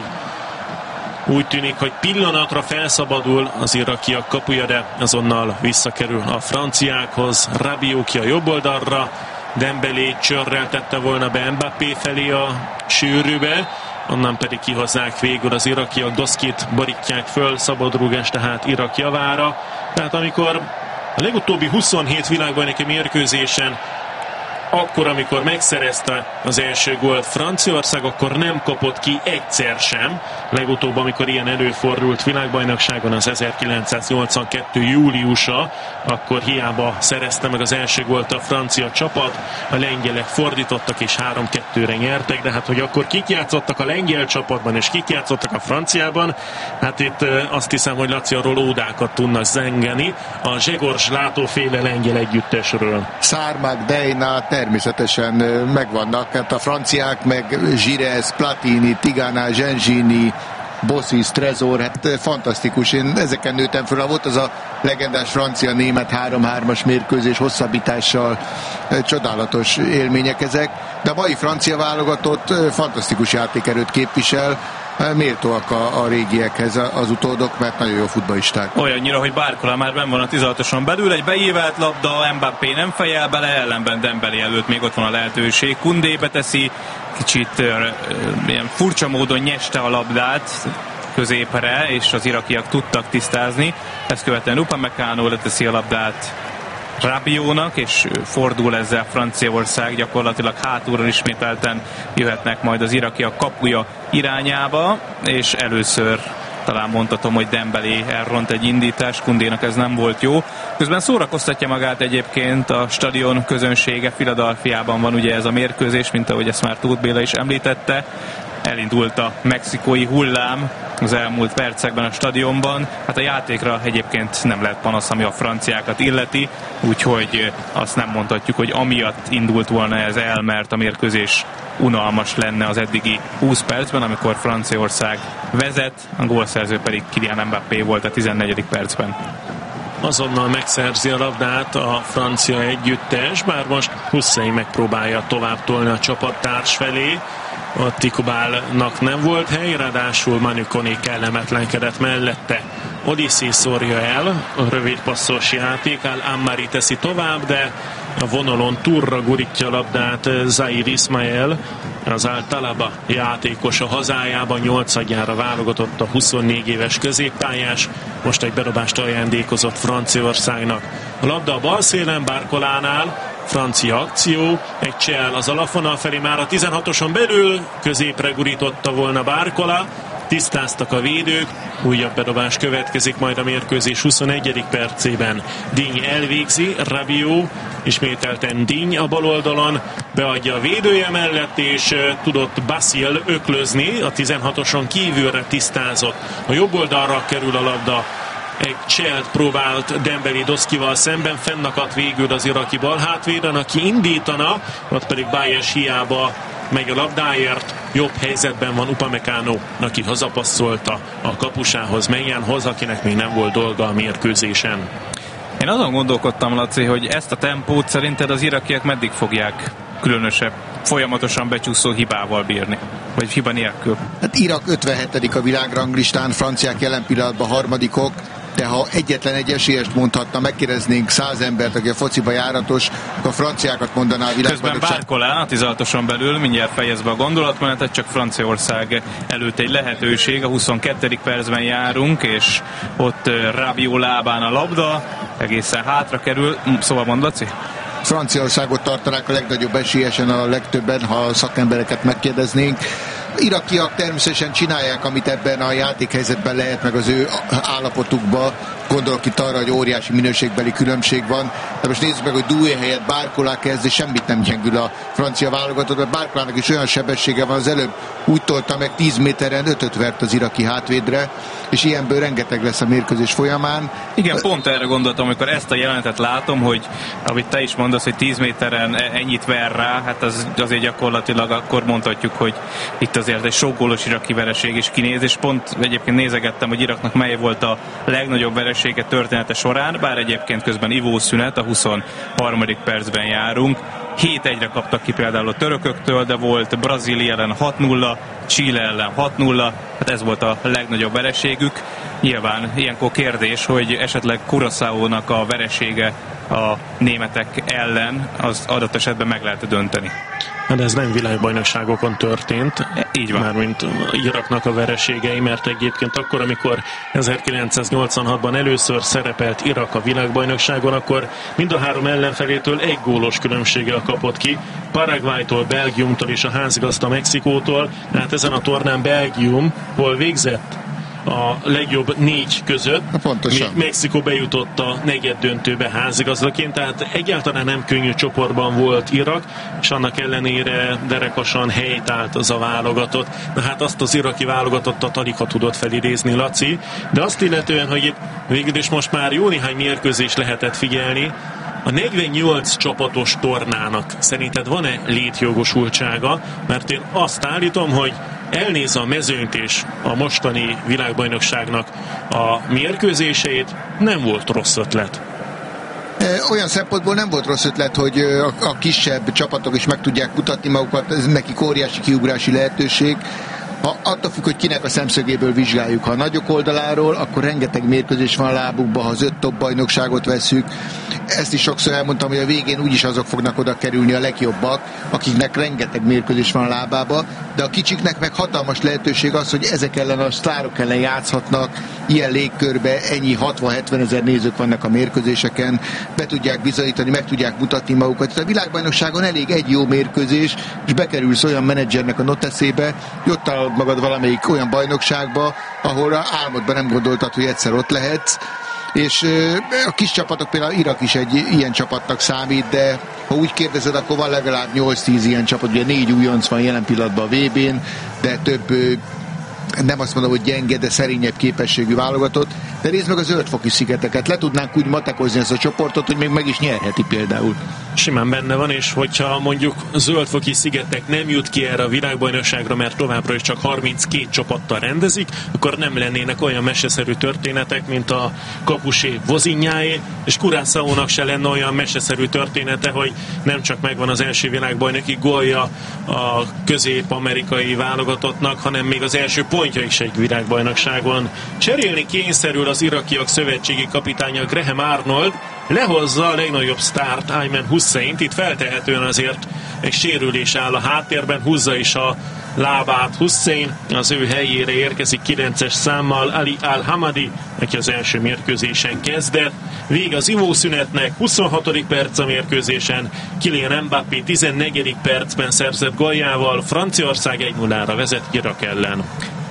úgy tűnik, hogy pillanatra felszabadul az irakiak kapuja, de azonnal visszakerül a franciákhoz. Rabiot ki a jobb oldalra, Dembélé csörrel tette volna be Mbappé felé a sűrűbe, onnan pedig kihozzák végül az irakiak, Doszkit borítják föl, szabadrúgás tehát Irak javára. Tehát amikor a legutóbbi 27 világbajnoki mérkőzésen, akkor, amikor megszerezte az első gólt Franciaország, akkor nem kapott ki egyszer sem. Legutóbb, amikor ilyen előfordult világbajnokságon, az 1982. júliusa, akkor hiába szerezte meg az első gólt a francia csapat, a lengyelek fordítottak és 3-2-re nyertek, de hát hogy akkor kik játszottak a lengyel csapatban és kik játszottak a franciában, hát itt azt hiszem, hogy Laci arról ódákat tudnak zengeni a Zsegorz Látóféle lengyel együttesről. Szármák, Dejna természetesen megvannak, hát a franciák meg Girez, Platini, Tigana, Gengini, Bossis, Trezor, hát fantasztikus. Én ezeken nőttem föl, volt az a legendás francia-német 3-3-as mérkőzés hosszabbítással, csodálatos élmények ezek, de a mai francia válogatott fantasztikus játékerőt képvisel, méltóak a régiekhez az utódok, mert nagyon jó futballisták. Olyannyira, hogy Barcola már benn van a 16-oson belül, egy beívelt labda, Mbappé nem fejel bele, ellenben Dembélé előtt még ott van a lehetőség. Koundé beteszi, kicsit ilyen furcsa módon nyeste a labdát középre, és az irakiak tudtak tisztázni. Ezt követően Upamecano leteszi a labdát Rabiotnak, és fordul ezzel Franciaország, gyakorlatilag hátulról ismételten jöhetnek majd az irakiak kapuja irányába, és először talán mondhatom, hogy Dembélé elront egy indítás, Koundénak ez nem volt jó. Közben szórakoztatja magát egyébként a stadion közönsége, Philadelphiában van ugye ez a mérkőzés, mint ahogy ezt már Tóth Béla is említette. Elindult a mexikói hullám az elmúlt percekben a stadionban. Hát a játékra egyébként nem lehet panasz, ami a franciákat illeti, úgyhogy azt nem mondhatjuk, hogy amiatt indult volna ez el, mert a mérkőzés unalmas lenne az eddigi 20 percben, amikor Franciaország vezet, a gólszerző pedig Kylian Mbappé volt a 14. percben. Azonnal megszerzi a labdát a francia együttes, bár most Hussein megpróbálja tovább tolni a csapattárs felé. a Tikubálnak nem volt hely, ráadásul Manu Kone kellemetlenkedett mellette. Odissi szórja el, a rövid passzos játék, Al-Ammari teszi tovább, de a vonalon turra gurítja a labdát Zaid Ismail, az Al-Talaba játékos a hazájában, 8-adjára válogatott a 24 éves középpályás, most egy bedobást ajándékozott Franciaországnak. A labda a bal szélen, Barcolánál, francia akció, egy csel az alapvonal felé, már a 16-oson belül, középre gurította volna Barcola, tisztáztak a védők, újabb bedobás következik majd a mérkőzés 21. percében. Digne elvégzi, Rabiot, ismételten Digne a bal oldalon, beadja a védője mellett, és tudott Basil öklözni, a 16-oson kívülre tisztázott. A jobb oldalra kerül a labda, egy cselt próbált Dembélé Doszkival szemben, fennakadt végül az iraki balhátvéden, aki indítana, ott pedig Bajes hiába megy a labdáért, jobb helyzetben van Upamecano, aki hazapasszolta a kapusához, Meillanhoz, akinek még nem volt dolga a mérkőzésen. Én azon gondolkodtam, Laci, hogy ezt a tempót szerinted az irakiak meddig fogják különösebb, folyamatosan becsúszó hibával bírni? Vagy hiba nélkül? Hát Irak 57. a világranglistán, franciák jelen pillanatban harmadikok, de ha egyetlen egy esélyest mondhatna, megkérdeznénk 100 embert, aki a fociba járatos, akkor a franciákat mondaná a világbajnokság. Közben Barcolá a 16-oson belül, mindjárt fejezve a gondolatmenetet, csak Franciaország előtt egy lehetőség, a 22. percben járunk, és ott Rabiot lábán a labda, egészen hátra kerül, szóval mond, Laci? Franciaországot tartanák a legnagyobb esélyesen, a legtöbben, ha a szakembereket megkérdeznénk. Irakiak természetesen csinálják, amit ebben a játékhelyzetben lehet, meg az ő állapotukban. Gondolok itt arra, hogy óriási minőségbeli különbség van. De most nézzük meg, hogy Doué helyett Barcola kezd, és semmit nem gyengül a francia válogatott, mert Barcolának is olyan sebessége van, az előbb úgy tolta meg 10 méteren 5-öt vert az iraki hátvédre, és ilyenből rengeteg lesz a mérkőzés folyamán. Igen, pont erre gondoltam, amikor ezt a jelenetet látom, hogy amit te is mondasz, hogy 10 méteren ennyit ver rá, hát az azért gyakorlatilag akkor mondhatjuk, hogy itt azért egy sok gólos iraki vereség is kinéz, és pont egyébként nézegettem, hogy Iraknak mely volt a legnagyobb veresége története során, bár egyébként közben ivószünet, a 23. percben járunk. 7-1-re kaptak ki például a törököktől, de volt Brazília ellen 6-0, Chile ellen 6-0, hát ez volt a legnagyobb vereségük. Nyilván ilyenkor kérdés, hogy esetleg Curaçaónak a veresége a németek ellen az adott esetben meg lehet dönteni. De ez nem világbajnokságokon történt, így van. Mármint Iraknak a vereségei, mert egyébként akkor, amikor 1986-ban először szerepelt Irak a világbajnokságon, akkor mind a három ellenfelétől egy gólos különbséggel kapott ki, Paraguaytól, Belgiumtól és a házigazda Mexikótól, hát ezen a tornán Belgium hol végzett a legjobb 4 között. Még Mexikó bejutott a negyeddöntőbe házigazdaként, tehát egyáltalán nem könnyű csoportban volt Irak, és annak ellenére derekasan helyt állt az a válogatott. Na hát azt az iraki válogatottat alig ha tudott felidézni Laci, de azt illetően, hogy itt végül is most már jó néhány mérkőzés lehetett figyelni, a 48 csapatos tornának szerinted van-e létjogosultsága? Mert én azt állítom, hogy elnézze a mezőnyt és a mostani világbajnokságnak a mérkőzéseit, nem volt rossz ötlet. Olyan szempontból nem volt rossz ötlet, hogy a kisebb csapatok is meg tudják mutatni magukat, ez nekik óriási kiugrási lehetőség. Attól függ, hogy kinek a szemszögéből vizsgáljuk. Ha a nagyok oldaláról, akkor rengeteg mérkőzés van a lábukban, ha az 5 top bajnokságot veszük. Ezt is sokszor elmondtam, hogy a végén úgyis azok fognak oda kerülni a legjobbak, akiknek rengeteg mérkőzés van a lábába, de a kicsiknek meg hatalmas lehetőség az, hogy ezek ellen a sztárok ellen játszhatnak, ilyen légkörbe, ennyi 60-70 ezer nézők vannak a mérkőzéseken, be tudják bizonyítani, meg tudják mutatni magukat. A világbajnokságon elég egy jó mérkőzés, és bekerülsz olyan menedzsernek a noteszébe, hogy ott találod magad valamelyik olyan bajnokságba, ahol álmodban nem gondoltad, hogy egyszer ott lehetsz. És a kis csapatok, például Irak is egy ilyen csapatnak számít, de ha úgy kérdezed, akkor van legalább 8-10 ilyen csapat, ugye 4 újonc van jelen pillanatban a VB-n, de több, nem azt mondom, hogy gyenge, de szerényebb képességű válogatott. de nézd meg a Zöld-foki szigeteket, le tudnánk úgy matekozni ezt a csoportot, hogy még meg is nyerheti például. Simán benne van, és hogyha mondjuk Zöld-foki szigetek nem jut ki erre a világbajnokságra, mert továbbra is csak 32 csapattal rendezik, akkor nem lennének olyan meseszerű történetek, mint a Kapusé Vozinjáé, és Curaçaónak se lenne olyan meseszerű története, hogy nem csak megvan az első világbajnoki gólja a közép-amerikai válogatottnak, hanem még az első pontja is egy világbajnokságon. Cserélni kényszerül az irakiak szövetségi kapitánya Graham Arnold, lehozza a legnagyobb sztárt, Ayman Husseint, itt feltehetően azért egy sérülés áll a háttérben, húzza is a lábát Hussein, az ő helyére érkezik 9-es számmal Ali Al-Hamadi, aki az első mérkőzésen kezdett. Vég az ivószünetnek, 26. perc a mérkőzésen, Kylian Mbappé 14. percben szerzett góljával, Franciaország 1-0-ra vezet Irak ellen.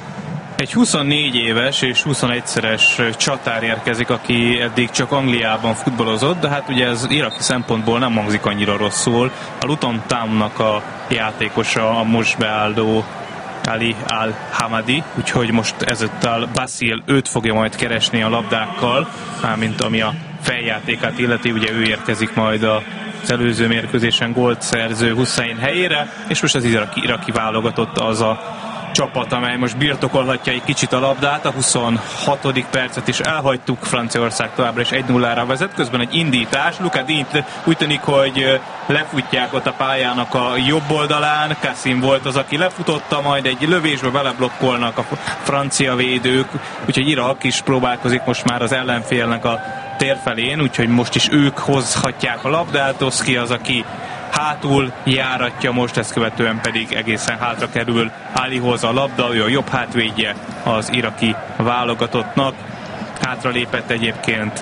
Egy 24 éves és 21-szeres csatár érkezik, aki eddig csak Angliában futballozott, de hát ugye ez iraki szempontból nem hangzik annyira rosszul. A Luton Townnak a játékosa, a most beálló Ali Al-Hamadi, úgyhogy most ezúttal Basil őt fogja majd keresni a labdákkal, mármint ami a feljátékát illeti, ugye ő érkezik majd az előző mérkőzésen gólt szerző Hussein helyére, és most az iraki válogatott az a csapat, amely most birtokolhatja egy kicsit a labdát. A 26. percet is elhagytuk, Franciaország továbbra is 1-0-ra vezet, közben egy indítás, Luka Dint úgy tűnik, hogy lefutják ott a pályának a jobb oldalán, Kassim volt az, aki lefutotta, majd egy lövésbe beleblokkolnak a francia védők, úgyhogy Irak is próbálkozik most már az ellenfélnek a térfelén, úgyhogy most is ők hozhatják a labdát, Oszki az, aki hátul járatja most, ezt követően pedig egészen hátra kerül Alihoz a labda, ő a jobb hátvédje az iraki válogatottnak. Hátra lépett egyébként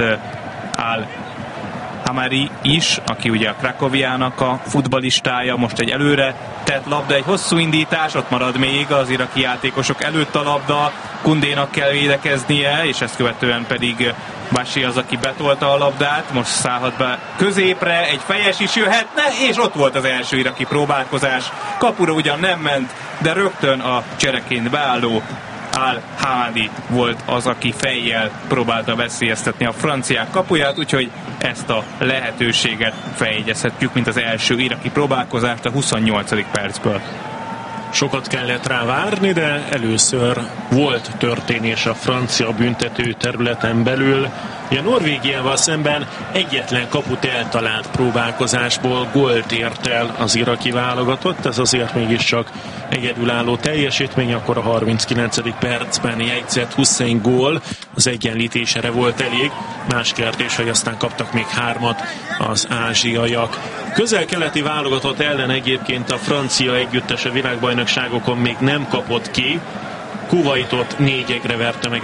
Al-Hamari is, aki ugye a Krakowiának a futballistája, most egy előre tett labda, egy hosszú indítás, ott marad még az iraki játékosok előtt a labda, Kundénak kell védekeznie, és ezt követően pedig Basi az, aki betolta a labdát, most szállhat be középre, egy fejes is jöhetne, és ott volt az első iraki próbálkozás. Kapura ugyan nem ment, de rögtön a csereként beálló Al-Hamadi volt az, aki fejjel próbálta veszélyeztetni a franciák kapuját, úgyhogy ezt a lehetőséget feljegyezhetjük, mint az első iraki próbálkozást a 28. percből. Sokat kellett rá várni, de először volt történés a francia büntető területen belül. A Norvégiával szemben egyetlen kaput eltalált próbálkozásból gólt ért el az iraki válogatott, ez azért mégiscsak egyedülálló teljesítmény, akkor a 39. percben jegyzett Hussein gól az egyenlítésére volt elég. Más kérdés, hogy aztán kaptak még 3 az ázsiaiak. Közel-keleti válogatott ellen egyébként a francia együttes a világbajnokságokon még nem kapott ki. Kuwaitot 4-1-re verte meg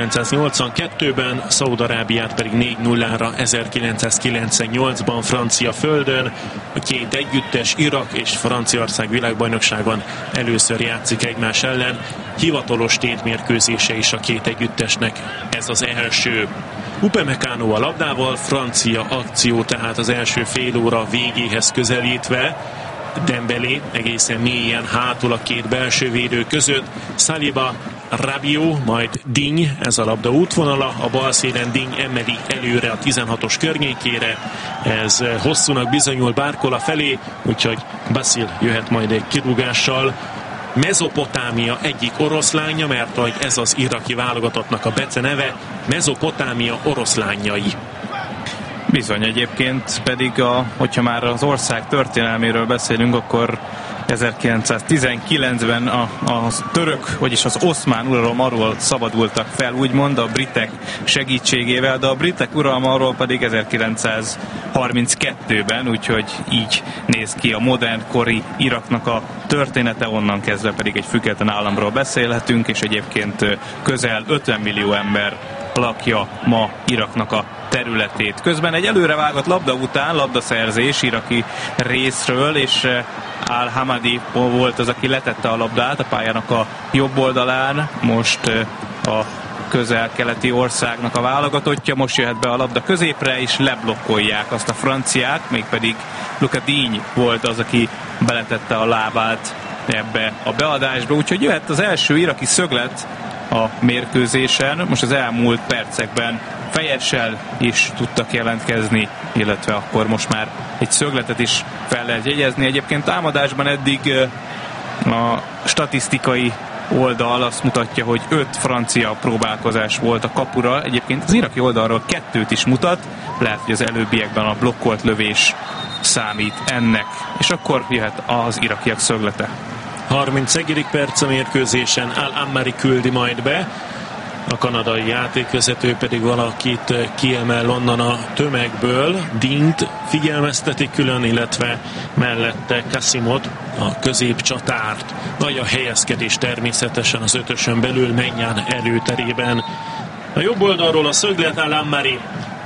1982-ben, Szaúd-Arábiát pedig 4-0-ra 1998-ban francia földön. A két együttes, Irak és Franciaország világbajnokságon először játszik egymás ellen. Hivatalos tétmérkőzése is a két együttesnek ez az első. Upamecano a labdával, francia akció tehát az első fél óra végéhez közelítve. Dembélé egészen mélyen hátul a két belső védő között, Saliba, Rabiot, majd Digne, ez a labda útvonala, a bal szélen Digne emeli előre a 16-os környékére, ez hosszúnak bizonyul Barcola felé, úgyhogy Basil jöhet majd egy kirúgással. Mezopotámia egyik oroszlánja, mert hogy ez az iraki válogatottnak a beceneve, Mezopotámia oroszlányai. Bizony, egyébként pedig, hogyha már az ország történelméről beszélünk, akkor 1919-ben a török, vagyis az oszmán uralom arról szabadultak fel, úgymond a britek segítségével, de a britek uralma arról pedig 1932-ben, úgyhogy így néz ki a modern kori Iraknak a története, onnan kezdve pedig egy független államról beszélhetünk, és egyébként közel 50 millió ember lakja ma Iraknak a területét. Közben egy előrevágott labda után, labdaszerzés iraki részről, és Al-Hamadi volt az, aki letette a labdát a pályának a jobb oldalán. Most a közel-keleti országnak a válogatottja, most jöhet be a labda középre, és leblokkolják azt a franciák, mégpedig Luka Digne volt az, aki beletette a lábát ebbe a beadásba, úgyhogy jöhet az első iraki szöglet a mérkőzésen. Most az elmúlt percekben fejessel is tudtak jelentkezni, illetve akkor most már egy szögletet is fel lehet jegyezni. Egyébként támadásban eddig a statisztikai oldal azt mutatja, hogy 5 francia próbálkozás volt a kapura. Egyébként az iraki oldalról 2 is mutat. Lehet, hogy az előbbiekben a blokkolt lövés számít ennek. És akkor jöhet az irakiak szöglete. 31. perc a mérkőzésen, Al-Ammari küldi majd be. A kanadai játékvezető pedig valakit kiemel onnan a tömegből. Dint figyelmezteti külön, illetve mellette Kasimot, a középcsatárt, vagy a helyezkedés természetesen az 5-ösön belül Mennyán erőterében. A jobb oldalról a szöglet, Al-Ammari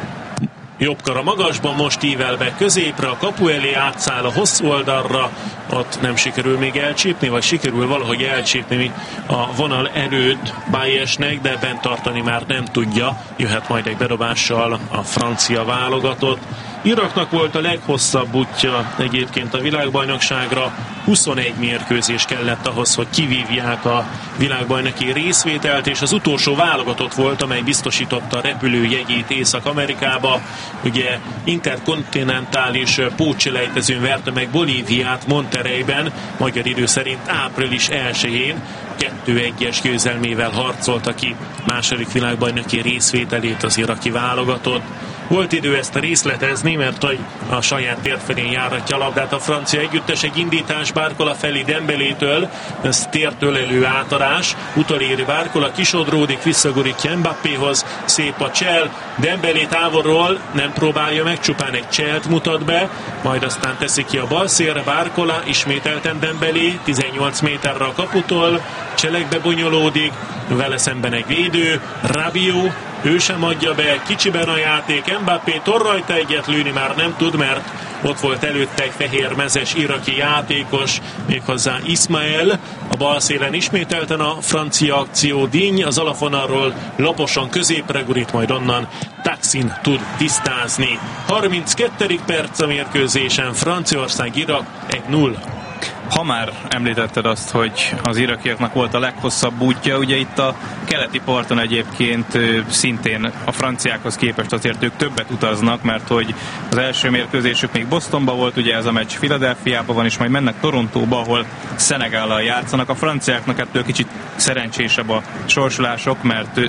jobb kar a magasban, most ível be középre, a kapu elé átszáll a hosszú oldalra, ott nem sikerül még elcsípni, vagy sikerül valahogy elcsípni a vonal előtt Bayesnek, de bent tartani már nem tudja, jöhet majd egy bedobással a francia válogatott. Iraknak volt a leghosszabb útja egyébként a világbajnokságra, 21 mérkőzés kellett ahhoz, hogy kivívják a világbajnoki részvételt, és az utolsó válogatott volt, amely biztosította a repülőjegyét Észak-Amerikába. Ugye interkontinentális pótselejtezőn verte meg Bolíviát Monterreyben, magyar idő szerint április 1-én, 2-1-es győzelmével harcolta ki második világbajnoki részvételét az iraki válogatott. Volt idő ezt részletezni, mert a saját tér felén járatja a labdát a francia együttes, egy indítás Barcola felé Dembelétől, ez tértől elő átarás, utoléri Barcola, kisodródik, visszagurítja Mbappéhoz, szép a csel, Dembélé távolról nem próbálja meg, csupán egy cselt mutat be, majd aztán teszi ki a bal szélre, Barcola, ismételten Dembélé, 18 méterre a kaputól, cselekbe bonyolódik, vele szemben egy védő, Rabiot, ő sem adja be, kicsiben a játék, Mbappé rajta egyet lőni már nem tud, mert ott volt előtte egy fehér mezes iraki játékos, méghozzá Ismael, a bal szélen ismételten a francia akció, Digne az alapvonalról laposan középre gurít, majd onnan Taksin tud tisztázni. 32. perc a mérkőzésen, Franciaország-Irak 1-0. Ha már említetted azt, hogy az irakiaknak volt a leghosszabb útja, ugye itt a keleti parton egyébként szintén a franciákhoz képest azért ők többet utaznak, mert hogy az első mérkőzésük még Bostonban volt, ugye ez a meccs Philadelphiában van, és majd mennek Torontóba, ahol Szenegállal játszanak. A franciáknak ettől kicsit szerencsésebb a sorsolásuk,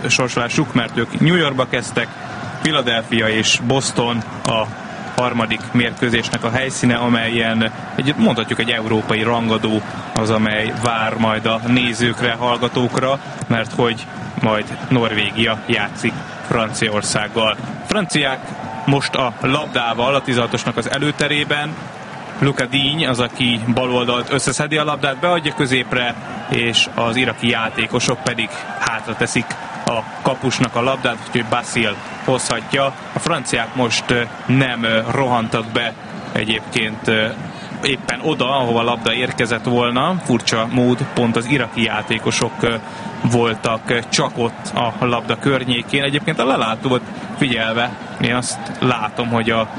mert ők New Yorkba kezdtek, Philadelphia és Boston a harmadik mérkőzésnek a helyszíne, amelyen mondhatjuk egy európai rangadó az, amely vár majd a nézőkre, hallgatókra, mert hogy majd Norvégia játszik Franciaországgal. Franciák most a labdával, a 16-osnak az előterében, Luca Digne az, aki baloldalt összeszedi a labdát, beadja középre, és az iraki játékosok pedig hátra teszik a kapusnak a labdát, úgyhogy Basile hozhatja. A franciák most nem rohantak be egyébként éppen oda, ahova a labda érkezett volna. Furcsa mód, pont az iraki játékosok voltak csak ott a labda környékén. Egyébként a lelátót figyelve én azt látom, hogy a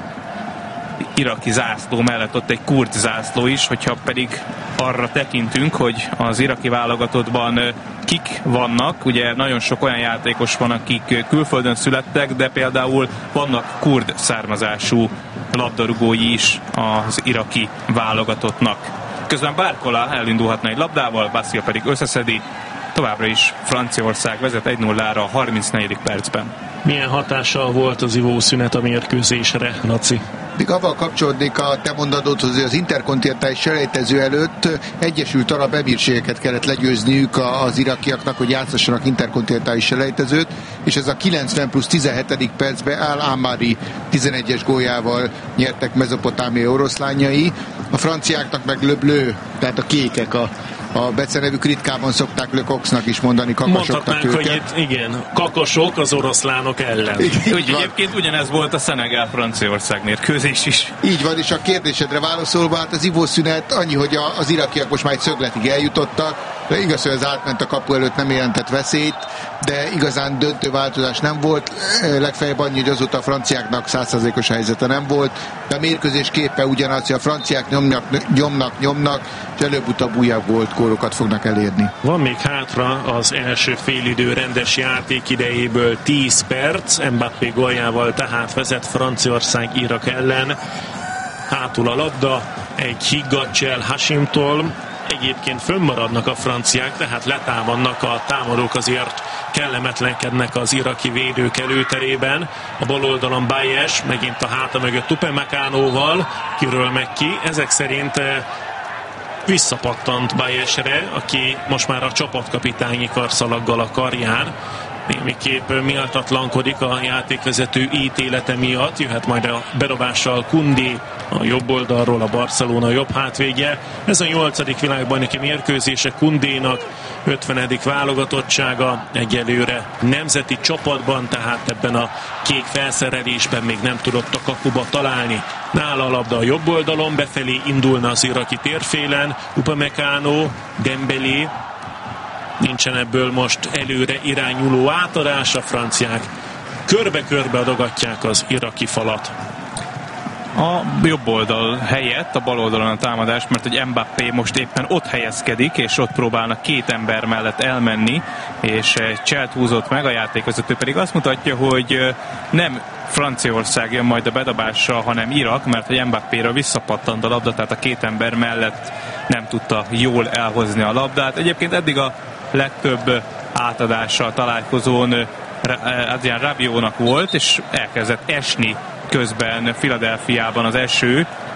iraki zászló mellett ott egy kurd zászló is, hogyha pedig arra tekintünk, hogy az iraki válogatottban kik vannak, ugye nagyon sok olyan játékos van, akik külföldön születtek, de például vannak kurd származású labdarúgói is az iraki válogatottnak. Közben Barcola elindulhatna egy labdával, Basile pedig összeszedi, továbbra is Franciaország vezet 1-0-ra a 34. percben. Milyen hatással volt az ivószünet a mérkőzésre, Laci? Még avval kapcsolódnék a te mondatodhoz, hogy az interkontinentális selejtező előtt Egyesült Arab Emírségeket kellett legyőzniük az irakiaknak, hogy játszassanak interkontinentális selejtezőt, és ez a 90 plusz 17. percben Al-Ammari 11-es góljával nyertek Mezopotámia oroszlányai, a franciáknak meg Le Bleu, tehát a kékek, a becenevük ritkában szokták Le Coqsnak is mondani, kakasoknak őket. Hogy itt, igen, kakasok az oroszlánok ellen. Egyébként ugyanez volt a Szenegál-Franciaország mérkőzés is. Így van, és a kérdésedre válaszolva, hát az ivószünet annyi, hogy az irakiak most már egy szögletig eljutottak, De igaz, hogy az átment a kapu előtt, nem jelentett veszélyt, de igazán döntő változás nem volt. Legfeljebb annyi, hogy azóta a franciáknak 100%-os helyzete nem volt, de a mérkőzés képe ugyanaz, hogy a franciák nyomnak, és előbb-utóbb újabb gólkórokat fognak elérni. Van még hátra az első félidő rendes játékidejéből 10 perc, Mbappé góljával tehát vezet Franciaország Irak ellen. Hátul a labda, egy higgadt csel Hashimtól. Egyébként fönnmaradnak a franciák, tehát letámadnak a támadók, azért kellemetlenkednek az iraki védők előterében. A bal oldalon Bayesh, megint a háta mögött Upamecanoval, kiről meg ki. Ezek szerint visszapattant Bayesre, aki most már a csapatkapitányi karszalaggal a karján. Némiképp méltatlankodik a játékvezető ítélete miatt. Jöhet majd a bedobással Koundé a jobb oldalról, a Barcelona jobb hátvédje. Ez a 8. világbajnoki mérkőzése Koundénak, 50. válogatottsága egyelőre nemzeti csapatban, tehát ebben a kék felszerelésben még nem tudott a kapuba találni. Nála a labda a jobb oldalon, befelé indulna az iraki térfélen, Upamecano, Dembélé. Nincsen ebből most előre irányuló átadás, a franciák körbe-körbe adogatják az iraki falat. A jobb oldal helyett a bal oldalon a támadás, mert hogy Mbappé most éppen ott helyezkedik, és ott próbálnak két ember mellett elmenni, és cselt húzott meg, a játékvezető pedig azt mutatja, hogy nem Franciaország jön majd a bedobással, hanem Irak, mert hogy Mbappéről visszapattant a labda, tehát a két ember mellett nem tudta jól elhozni a labdát. Egyébként eddig a legtöbb átadással találkozón Adrien Rabiotnak volt, és elkezdett esni közben Philadelphiában az eső,